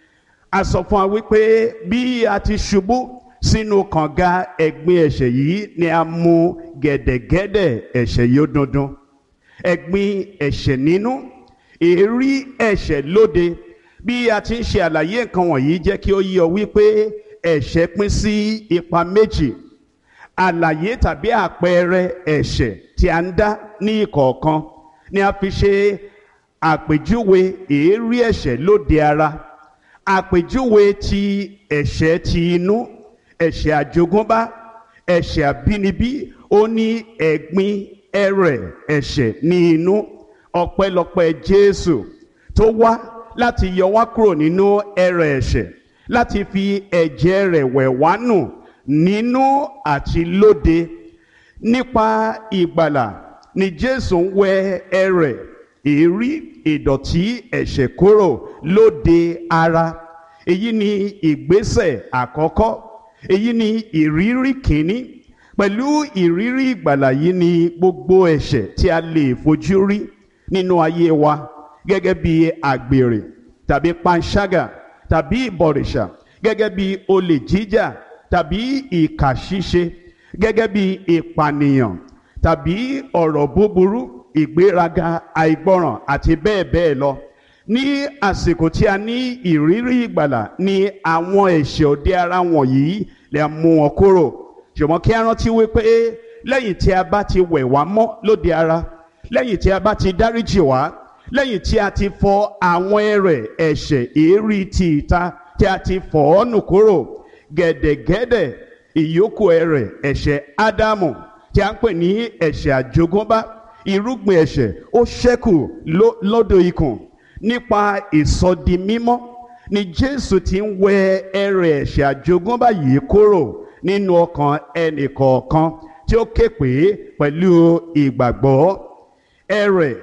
A sọ fún wa wípé bí a ti ṣubú sínú kànga ẹ̀gbin ẹ̀ṣẹ̀ yìí ni a mú gẹ̀dẹ̀gẹ̀dẹ̀ ẹ̀ṣẹ̀ yóò dundun. Ẹ̀gbin ẹ̀ṣẹ̀ nínú, èérí ẹ̀ṣẹ̀ lóde. Bí a ti ń ṣe àlàyé nǹkan wọ̀nyí jẹ́ kí ó yé ọ wípé ẹ̀ṣẹ̀ pín sí ipa méjì. Àlàyé tàbí àpẹẹrẹ ẹ̀ṣẹ̀ tí a ń dá ní ìkọ̀ọ̀kan ni a fi ṣe àpèjúwe èérí ẹ̀ṣẹ̀ lóde ara. Àpèjúwe ti ẹ̀ṣẹ̀ ti inú, ẹ̀ṣẹ̀ àjogúnbá, ẹ̀ṣẹ̀ àbínibí, ó ní ẹ̀gbin ẹrẹ̀ ẹ̀ṣẹ̀ ní inú. Ọpẹ́lọpẹ́ Jésù tó wá láti yọ wá kúrò nínú ẹrẹ̀ ẹ̀ṣẹ̀, láti fi ẹ̀jẹ̀ rẹ̀ wẹ̀ wá nù nínú àti lóde. Nípa ìgbàlà ni Jésù ń wẹ ẹrẹ̀, èérí, ìdọ̀tí ẹ̀ṣẹ̀ kúrò lóde ara. Èyí ni ìgbésẹ̀ àkọ́kọ́. Èyí ni ìrírí kìíní. Pẹ̀lú ìrírí ìgbàlà yìí ni gbogbo ẹ̀ṣẹ̀ tí a lè fojú rí nínú ayé wa, gẹ́gẹ́ bí àgbèrè tàbí panṣágà tàbí ìbọ̀rìṣà, gẹ́gẹ́ bí olè jíjà tàbí ìkà ṣíṣe, gẹ́gẹ́ bí ìpànìyàn tàbí ọ̀rọ̀ búburú, ìgbéraga, àìgbọràn àti bẹ́ẹ̀ bẹ́ẹ̀ lọ. Ní àsìkò tí a ní ìrírí ìgbàlà ni àwọn ẹ̀ṣẹ̀ òde ara wọ̀nyí lè mú wọn kúrò. Ṣùgbọ́n kí a rántí wípé lẹ́yìn tí a bá ti wẹ̀ wá mọ́ lóde ara, lẹ́yìn tí a bá ti dáríjì wá, lẹ́yìn tí a ti fọ àwọn ẹrẹ̀ ẹ̀ṣẹ̀ èérí ti ìta tí a ti fọ̀ ọ́ nù kúrò, gẹ̀dẹ̀gẹ̀dẹ̀ ìyókù ẹrẹ̀ ẹ̀ṣẹ̀ Ádámù tí a ń pè ní ẹ̀ṣẹ̀ àjogúnbá, irúgbìn ẹ̀ṣẹ̀ ó ṣẹ́kù lódò ikùn. Nípa ìsọdimímọ́ ni Jésù ti ń wẹ ẹrẹ̀ ẹ̀ṣẹ̀ àjogúnbá yìí kúrò nínú ọkàn ẹnìkọ̀ọ̀kan tí ó ké pè é pẹ̀lú ìgbàgbọ́. Ẹrẹ̀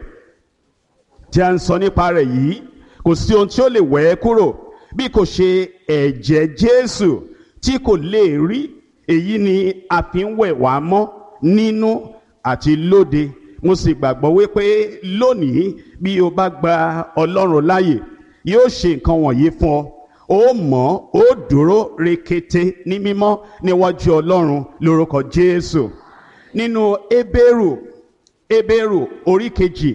tí a ń sọ nípa rẹ̀ yìí kò sí ohun tí ó lè wẹ̀ ẹ́ kúrò bí kò ṣe ẹ̀jẹ̀ Jésù tí kò lè rí. Èyí ni a fi ń wẹ̀ wá mọ́ nínú àti lóde. Mo sì gbàgbọ́ wípé lónìí bí o bá gba Ọlọ́run láàyè, yóò ṣe nǹkan wọ̀nyí fún ọ. Ó mọ́, ó dúró rekete ní mímọ́ níwájú Ọlọ́run lórúkọ Jésù. Nínú Hébérù, Hébérù orí kejì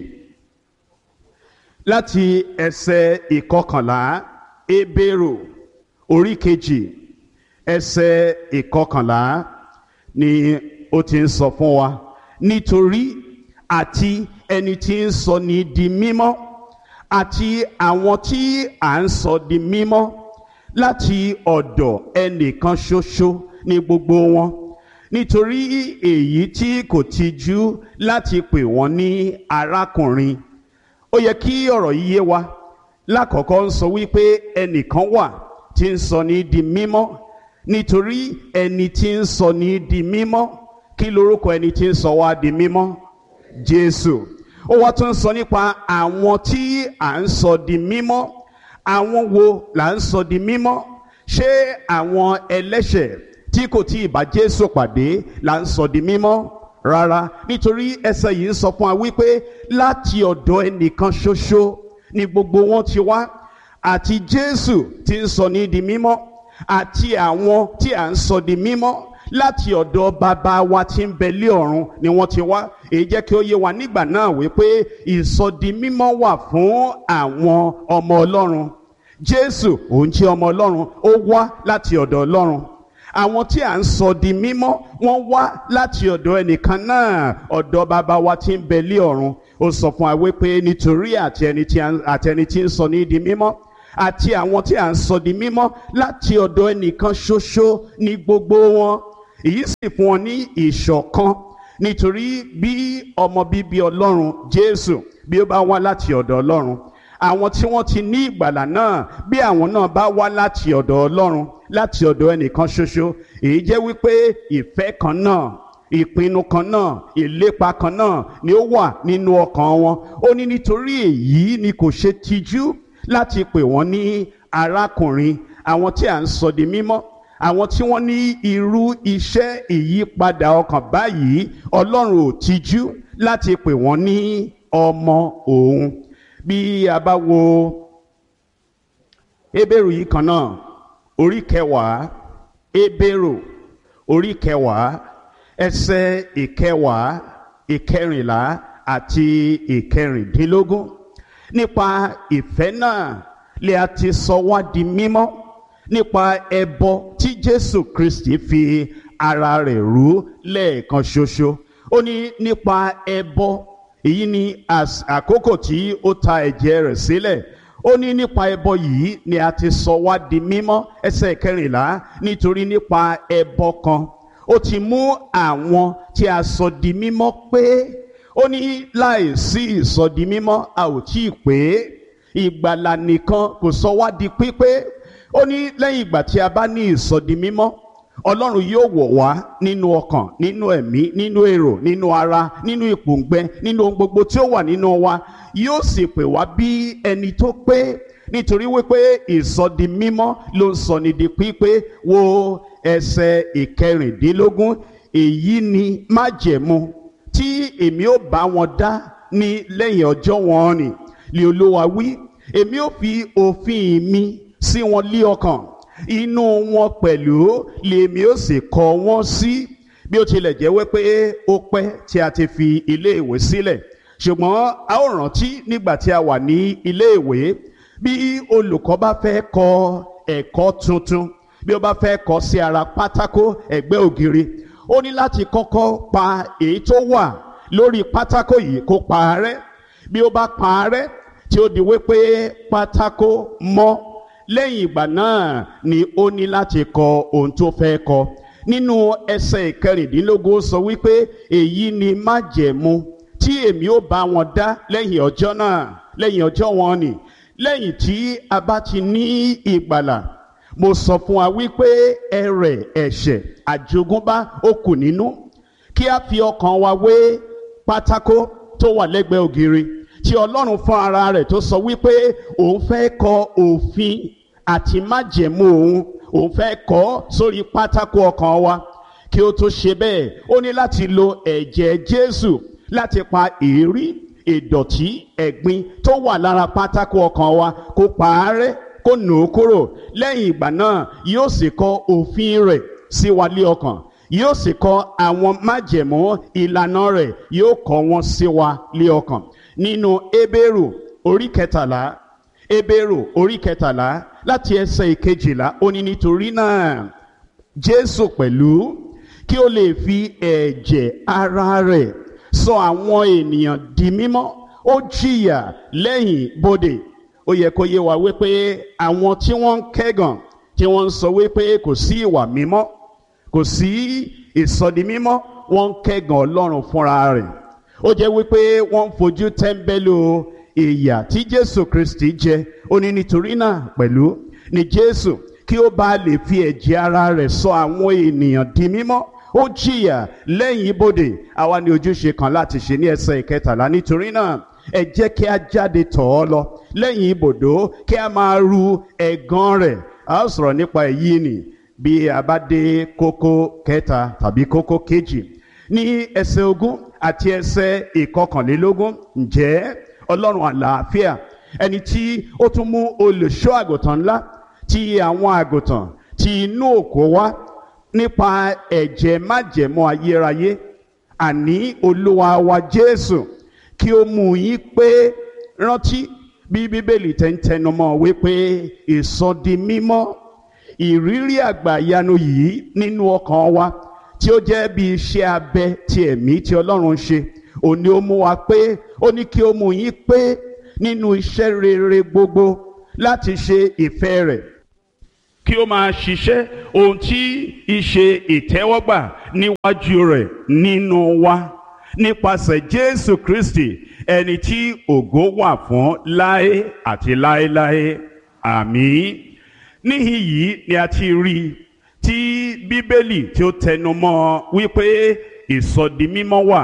láti ẹsẹ̀ ìkọkànlá, Hébérù orí kejì ẹsẹ̀ ìkọkànlá ni ó ti ń sọ fún wa. Nítorí àti ẹni tí ń sọ ní di mímọ́ àti àwọn tí à ń sọ di mímọ́ láti ọ̀dọ̀ ẹnìkan ṣoṣo ní gbogbo wọn. Nítorí èyí tí kò tijú láti pè wọ́n ní arákùnrin. Ó yẹ kí ọ̀rọ̀ yìí yé wa. Lákọ̀ọ́kọ́ ń sọ wípé ẹnìkan wà tí ń sọ ní di mímọ́. Nítorí ẹni tí ń sọ ní di mímọ́, kí lorúkọ ẹni tí ń sọ wá di mímọ́? Jésù. Ó wá tún sọ nípa àwọn tí à ń sọ di mímọ́. Àwọn wo là ń sọ di mímọ́? Ṣé àwọn ẹlẹ́ṣẹ̀ tí kò tí ì bá Jésù pàdé là ń sọ di mímọ́? Rárá, nítorí ẹsẹ̀ yìí ń sọ fún wa wípé láti ọ̀dọ̀ ẹnìkan ṣoṣo ni gbogbo wọn ti wá. Àti Jésù tí ń sọ ní di mímọ́, àti àwọn tí à ń sọ di mímọ́ láti ọ̀dọ̀ bàbá wa tí ń bẹ lé ọ̀run ni wọ́n ti wá. Èyí jẹ́ kí ó yé wa nígbà náà wípé ìsọdimímọ́ wà fún àwọn ọmọ Ọlọ́run. Jésù òun jẹ́ ọmọ Ọlọ́run, ó wá láti ọ̀dọ̀ Ọlọ́run. àwọn tí à ń sọ di mímọ́ wọ́n wá láti ọ̀dọ̀ ẹnìkan náà, ọ̀dọ̀ bàbá wa tí ń bẹ lé ọ̀run. Ó sọ fún wa wípé nítorí àti ẹni tí à ń- àti ẹni tí ń sọ ní di mímọ́ àti àwọn tí à ń sọ di mímọ́ láti ọ̀dọ̀ ẹnìkan ṣoṣo ní gbogbo wọn. Èyí sì fún wọn ní ìṣọ̀kan, nítorí bí ọmọ bíbí Ọlọ́run Jésù bí ó bá wá láti ọ̀dọ̀ Ọlọ́run, àwọn tí wọ́n ti ní ìgbàlà náà bí àwọn náà bá wá láti ọ̀dọ̀ Ọlọ́run, láti ọ̀dọ̀ ẹnìkan ṣoṣo, èyí jẹ́ wípé ìfẹ́ kan náà, ìpinnu kan náà, ìlépa kan náà ni ó wà nínú ọkàn wọn. Ó ní nítorí èyí ni kò ṣe tijú láti pè wọ́n ní arákùnrin. Àwọn tí à ń sọ di mímọ́, àwọn tí wọ́n ní irú iṣẹ́ ìyípadà ọkàn báyìí, Ọlọ́run ò tijú láti pè wọ́n ní ọmọ òun. Bí a bá wo Hébérù yìí kan náà, orí kẹwàá, Hébérù orí kẹwàá, ẹsẹ̀ ìkẹwàá, ìkẹrìnlá àti ìkẹrìndínlógún. Nípa ìfẹ́ náà lè a ti sọ wá di mímọ́ nípa ẹbọ tí Jésù Kristi fi ara rẹ̀ rú lẹ́ẹ̀kan ṣoṣo. Ó ní nípa ẹbọ, èyí ni as- àkókò tí ó ta ẹ̀jẹ̀ rẹ̀ sílẹ̀. Ó ní nípa ẹbọ yìí ni a ti sọ wá di mímọ́, ẹsẹ̀ kẹrìnlá, nítorí nípa ẹbọ kan ó ti mú àwọn tí a sọ di mímọ́ pé. Ó ní láìsí ìsọdi mímọ́ a ò tí ì pé. Ìgbàlà nìkan kò sọ wá di pípé. Ó ní lẹ́yìn ìgbà tí a bá ní ìsọdi mímọ́, Ọlọ́run yóò wọ̀ wá nínú ọkàn, nínú ẹ̀mí, nínú èrò, nínú ara, nínú ìpòǹgbẹ, nínú ohun gbogbo tí ó wà nínú wa. Yóò sì pè wá bí ẹni tó pé, nítorí wípé ìsọdi mímọ́ ló ń sọ ní di pípé. Wo ẹsẹ̀ ìkẹrìndínlógún, èyí ni májẹ̀mú tí èmi ó bá wọn dá ní lẹ́yìn ọjọ́ wọn nì, lé Olúwa wí, èmi ó fi òfin mi sí wọn lé ọkàn, inú wọn pẹ̀lú lèmi ó sì kọ wọ́n sí. Bí ó tilẹ̀ jẹ́ wípé ó pẹ́ tí a ti fi ilé ìwé sílẹ̀, ṣùgbọ́n a ó rántí nígbà tí a wà ní ilé ìwé, bí olùkọ́ bá fẹ́ kọ ẹ̀kọ́ tuntun, bí ó bá fẹ́ kọ sí ara pátákó ẹ̀gbẹ́ ògiri, ó ní láti kọ́kọ́ pa èyí tó wà lórí pátákó yìí kó pa á rẹ́. Bí ó bá pa á rẹ́ tí ó di wípé pátákó mọ́, lẹ́yìn ìgbà náà ni ó ní láti kọ ohun tó fẹ́ kọ. Nínú ẹsẹ̀ ìkẹrìndínlógún ó sọ wípé èyí ni májẹ̀mú tí èmi ó bá wọn dá lẹ́yìn ọjọ́ náà, lẹ́yìn ọjọ́ wọn nì. Lẹ́yìn tí a bá ti ní ìgbàlà, mo sọ fún wa wípé ẹrẹ̀ ẹ̀ṣẹ̀ àjogúnbá ó kù nínú. Kí a fi ọkàn wa wé pátákó tó wà lẹ́gbẹ̀ẹ́ ògiri tí Ọlọ́run fún ara rẹ̀ tó sọ wípé òun fẹ́ kọ òfin àti májẹ̀mú òun, òun fẹ́ kọ sórí pátákó ọkàn wa. Kí ó tó ṣe bẹ́ẹ̀, ó ní láti lo ẹ̀jẹ̀ Jésù láti pa èérí, ìdọ̀tí, ẹ̀gbin tó wà lára pátákó ọkàn wa, kó pa á rẹ́, kó nù ú kúrò. Lẹ́yìn ìgbà náà yóò sì kọ òfin rẹ̀ sí wa lé ọkàn, yóò sì kọ àwọn májẹ̀mú ìlànà rẹ̀, yóò kọ wọn sí wa lé ọkàn. Nínú Hébérù orí kẹtàlá, Hébérù orí kẹtàlá láti ẹsẹ̀ ìkejìlá, ó ní nítorí náà Jésù pẹ̀lú kí ó lè fi ẹ̀jẹ̀ ara rẹ̀ sọ àwọn ènìyàn di mímọ́, ó jìyà lẹ́yìn bodè. Ó yẹ kó yé wa wípé àwọn tí wọ́n ń kẹ́gàn, tí wọ́n ń sọ wípé kò sí ìwà mímọ́, kò sí ìsọdi mímọ́, wọ́n ń kẹ́gàn Ọlọ́run fúnra rẹ̀. Ó jẹ́ wípé wọ́n ń fojú tẹ́ḿbẹ́lú ìyà tí Jésù Kristi jẹ. Ó ní nítorí náà pẹ̀lú ni Jésù kí ó bá lè fi ẹ̀jẹ̀ ara rẹ̀ sọ àwọn ènìyàn di mímọ́, ó jìyà lẹ́yìn ibodè. Àwa ní ojúṣe kan láti ṣe ní ẹsẹ̀ ìkẹtàlá. Nítorí náà ẹ jẹ́ kí a jáde tọ̀ ọ́ lọ lẹ́yìn ibodò, kí a máa ru ẹ̀gàn rẹ̀. A ó sọ̀rọ̀ nípa èyí nì bí a bá dé kókó kẹta tàbí kókó kejì ní ẹsẹ̀ ogún àti ẹsẹ̀ ìkọkànlélógún. Ǹjẹ́ Ọlọ́run àlàáfíà, ẹni tí ó tún mú olùṣọ́ àgùntàn ńlá ti àwọn àgùntàn tí inú òkú wá nípa ẹ̀jẹ̀ májẹ̀mú ayérayé, àní Olúwa wa Jésù, kí ó mú yín pé. Rántí bí Bíbélì tẹ́ ń tẹnumọ́ wípé ìsọdi mímọ́, ìrírí àgbàyanu yìí nínú ọkàn wa tí ó jẹ́ bí iṣẹ́ abẹ ti ẹ̀mí tí Ọlọ́run ń ṣe, òun ni ó mú wa pé ó ní kí ó mú yín pé nínú iṣẹ́ rere gbogbo láti ṣe ìfẹ́ rẹ̀, kí ó máa ṣiṣẹ́ ohun tí ìṣe ìtẹ́wọ́gbà níwájú rẹ̀ nínú wa nípasẹ̀ Jésù Kristi, ẹni tí ògo wà fún láé àti láéláé. Àmín. Níhìn yìí ni a ti rí tí Bíbélì tí ó tẹnu mọ́ wípé ìsọdimímọ́ wà,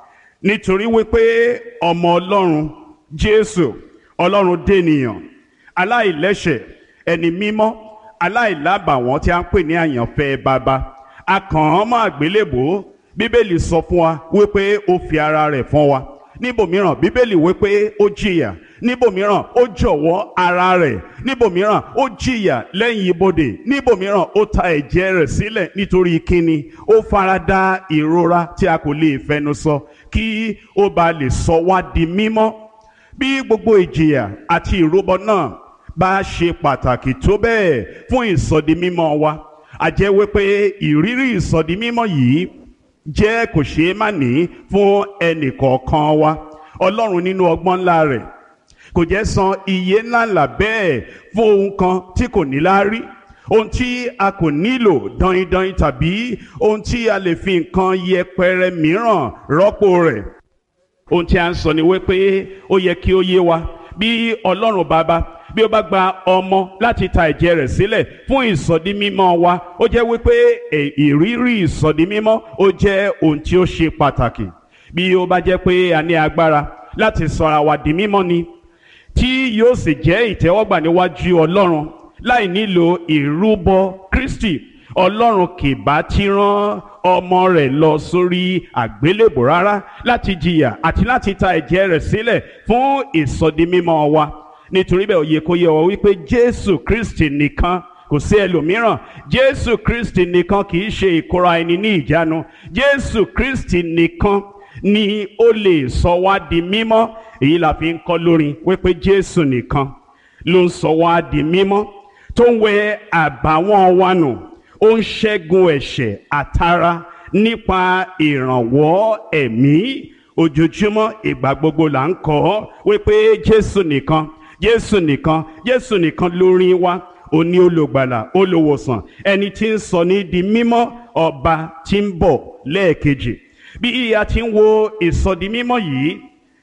nítorí wípé ọmọ Ọlọ́run Jésù, Ọlọ́run dènìyàn, aláìlẹ́ṣẹ̀, ẹni mímọ́, aláìlábàwọ́n tí a ń pè ní àyànfẹ́ baba, a kàn án mọ́ àgbélébùú. Bíbélì sọ fún wa wípé ó fi ara rẹ̀ fún wa. Níbòmíràn Bíbélì wípé ó jìyà, níbòmíràn ó jọ̀wọ́ ara rẹ̀, níbòmíràn ó jìyà lẹ́yìn ibodè, níbòmíràn ó ta ẹ̀jẹ̀ rẹ̀ sílẹ̀ nítorí kíni, ó farada ìrora tí a kò lè fẹnu sọ kí ó ba lè sọ wá di mímọ́. Bí gbogbo ìjìyà àti ìrúbọ náà bá ṣe pàtàkì tó bẹ́ẹ̀ fún ìsọdimímọ́ wa, a jẹ́ wípé ìrírí ìsọdimímọ́ yìí jẹ́ kò ṣeé má ní fún ẹnì kọ̀ọ̀kan wa. Ọlọ́run nínú ọgbọ́n ńlá rẹ̀ kò jẹ́ san iye ńláńlá bẹ́ẹ̀ fún ohun kan tí kò ní láárí, ohun tí a kò nílò daindain, tàbí ohun tí a lè fi nǹkan yẹpẹrẹ mìíràn rọ́pò rẹ̀. Ohun tí a ń sọ ni wípé ó yẹ kí ó yé wa bí Ọlọ́run Baba bí ó bá gba ọmọ láti ta ẹ̀jẹ̀ rẹ̀ sílẹ̀ fún ìsọdimímọ́ wa, ó jẹ́ wípé ìrírí ìsọdimímọ́ ó jẹ́ ohun tí ó ṣe pàtàkì. Bí ó bá jẹ́ pé a ní agbára láti sọra wa di mímọ́ ni, tí yóò sì jẹ́ ìtẹ́wọ́gbà níwájú Ọlọ́run láì nílò ìrúbọ Kristi, Ọlọ́run kì bá ti rán ọmọ rẹ̀ lọ sórí àgbélébùú rárá láti jìyà àti láti ta ẹ̀jẹ̀ rẹ̀ sílẹ̀ fún ìsọdimímọ́ wa. Nítorí bẹ́ẹ̀ ó yẹ kó yé wa wípé Jésù Kristi nìkan, kò sí ẹlòmíràn. Jésù Kristi nìkan kì í ṣe ìkóra ẹni ní ìjánu. Jésù Kristi nìkan ni ó lè sọ wá di mímọ́. Èyí la fi ń kọ́ lórin wípé Jésù nìkan ló ń sọ wá di mímọ́, tó ń wẹ àbàwọ́n wa nù, ó ń ṣẹ́gun ẹ̀ṣẹ̀ àtara nípa ìrànwọ́ ẹ̀mí. Ojoojúmọ́ ìgbà gbogbo là ń kọ́ wípé Jésù nìkan, Jésù nìkan, Jésù nìkan lórí wa, òní olùgbàlà, olùwòsàn, ẹni tí ń sọ ní di mímọ́, ọba tí ń bọ̀ lẹ́ẹ̀kejì. Bí a ti ń wo ìsọdimímọ́ yìí,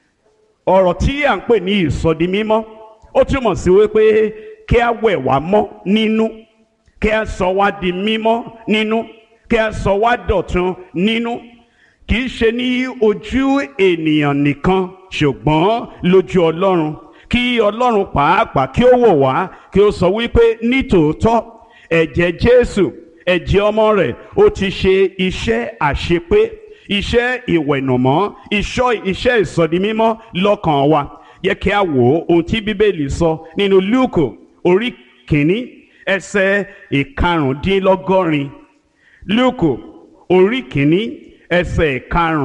ọ̀rọ̀ tí à ń pè ní ìsọdimímọ́ ó túmọ̀ sí wípé kí a wẹ̀ wá mọ́ nínú, kí a sọ wá di mímọ́ nínú, kí a sọ wá dọ̀tun nínú. Kì í ṣe ní ojú ènìyàn nìkan, ṣùgbọ́n lójú Ọlọ́run. Kí Ọlọ́run pàápàá kí ó wò wá, kí ó sọ wípé nítòótọ́ ẹ̀jẹ̀ Jésù, ẹ̀jẹ̀ ọmọ rẹ̀, ó ti ṣe iṣẹ́ àṣepé, iṣẹ́ ìwẹ̀nùmọ́, iṣẹ́ ìsọdimímọ́ lọ́kàn wa. Yẹ kí a wò ohun tí Bíbélì sọ nínú Lúùkù orí kìíní ẹsẹ̀ ìkarùndínlọ́gọ́rin. Lúùkù orí kìíní ẹsẹ̀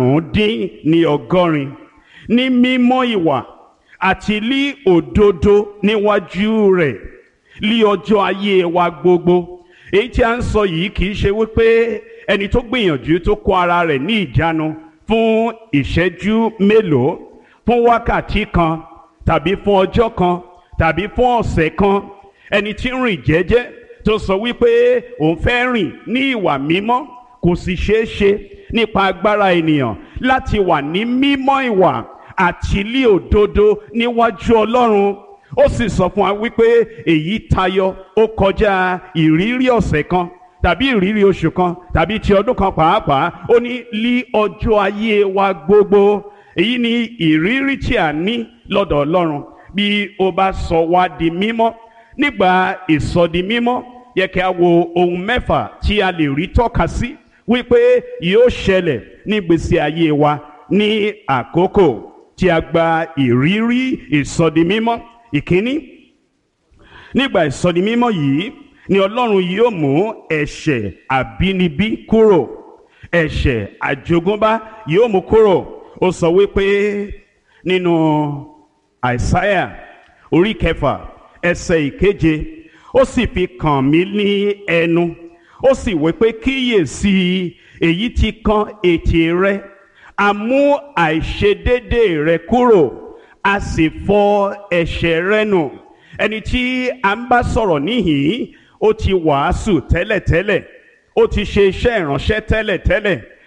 ìkarùndínlọ́gọ́rin. Ní mímọ́ ìwà àti lí òdodo níwájú rẹ̀ lí ọjọ́ ayé wa gbogbo. Èyí tí a ń sọ yìí kì í ṣe wípé ẹni tó gbìyànjú tó kó ara rẹ̀ ní ìjánu fún ìṣẹ́jú mélòó, fún wákàtí kan, tàbí fún ọjọ́ kan, tàbí fún ọ̀sẹ̀ kan, ẹni tí ń rìn jẹ́jẹ́ tó sọ wípé òun fẹ́ rìn ní ìwà mímọ́. Kò sì ṣeé ṣe nípa agbára ènìyàn láti wà ní mímọ́ ìwà àti lí òdodo níwájú Ọlọ́run. Ó sì sọ fún wa wípé èyí tayọ, ó kọjá ìrírí ọ̀sẹ̀ kan tàbí ìrírí oṣù kan tàbí ti ọdún kan pàápàá. Ó ní lí ọjọ́ ayé wa gbogbo. Èyí ni ìrírí tí a ní lọ́dọ̀ Ọlọ́run bí ó bá sọ wá di mímọ́. Nígbà ìsọdi mímọ́, yẹ kí a wo ohun mẹ́fà tí a lè rí tọ́ka sí wípé yóò ṣẹlẹ̀ nígbésí ayé wa ní àkókò tí a gba ìrírí ìsọdimímọ́. Ìkíní, nígbà ìsọdimímọ́ yìí ni Ọlọ́run yóò mú ẹ̀ṣẹ̀ àbínibí kúrò, ẹ̀ṣẹ̀ àjogúnbá yóò mú kúrò. Ó sọ wípé nínú Àìsáyà orí kẹfà ẹsẹ̀ ìkeje, ó ó sì fi kàn mí ní ẹnu, ó sì wí pé kíyèsí èyí ti kan ètè rẹ, a mú àìṣedéédé rẹ kúrò, a sì fọ ẹ̀ṣẹ̀ rẹ nù. Ẹni tí a ń bá sọ̀rọ̀ níhìn-ín ó ti wàásù tẹ́lẹ̀tẹ́lẹ̀, ó ti ṣe iṣẹ́ ìránṣẹ́ tẹ́lẹ̀tẹ́lẹ̀,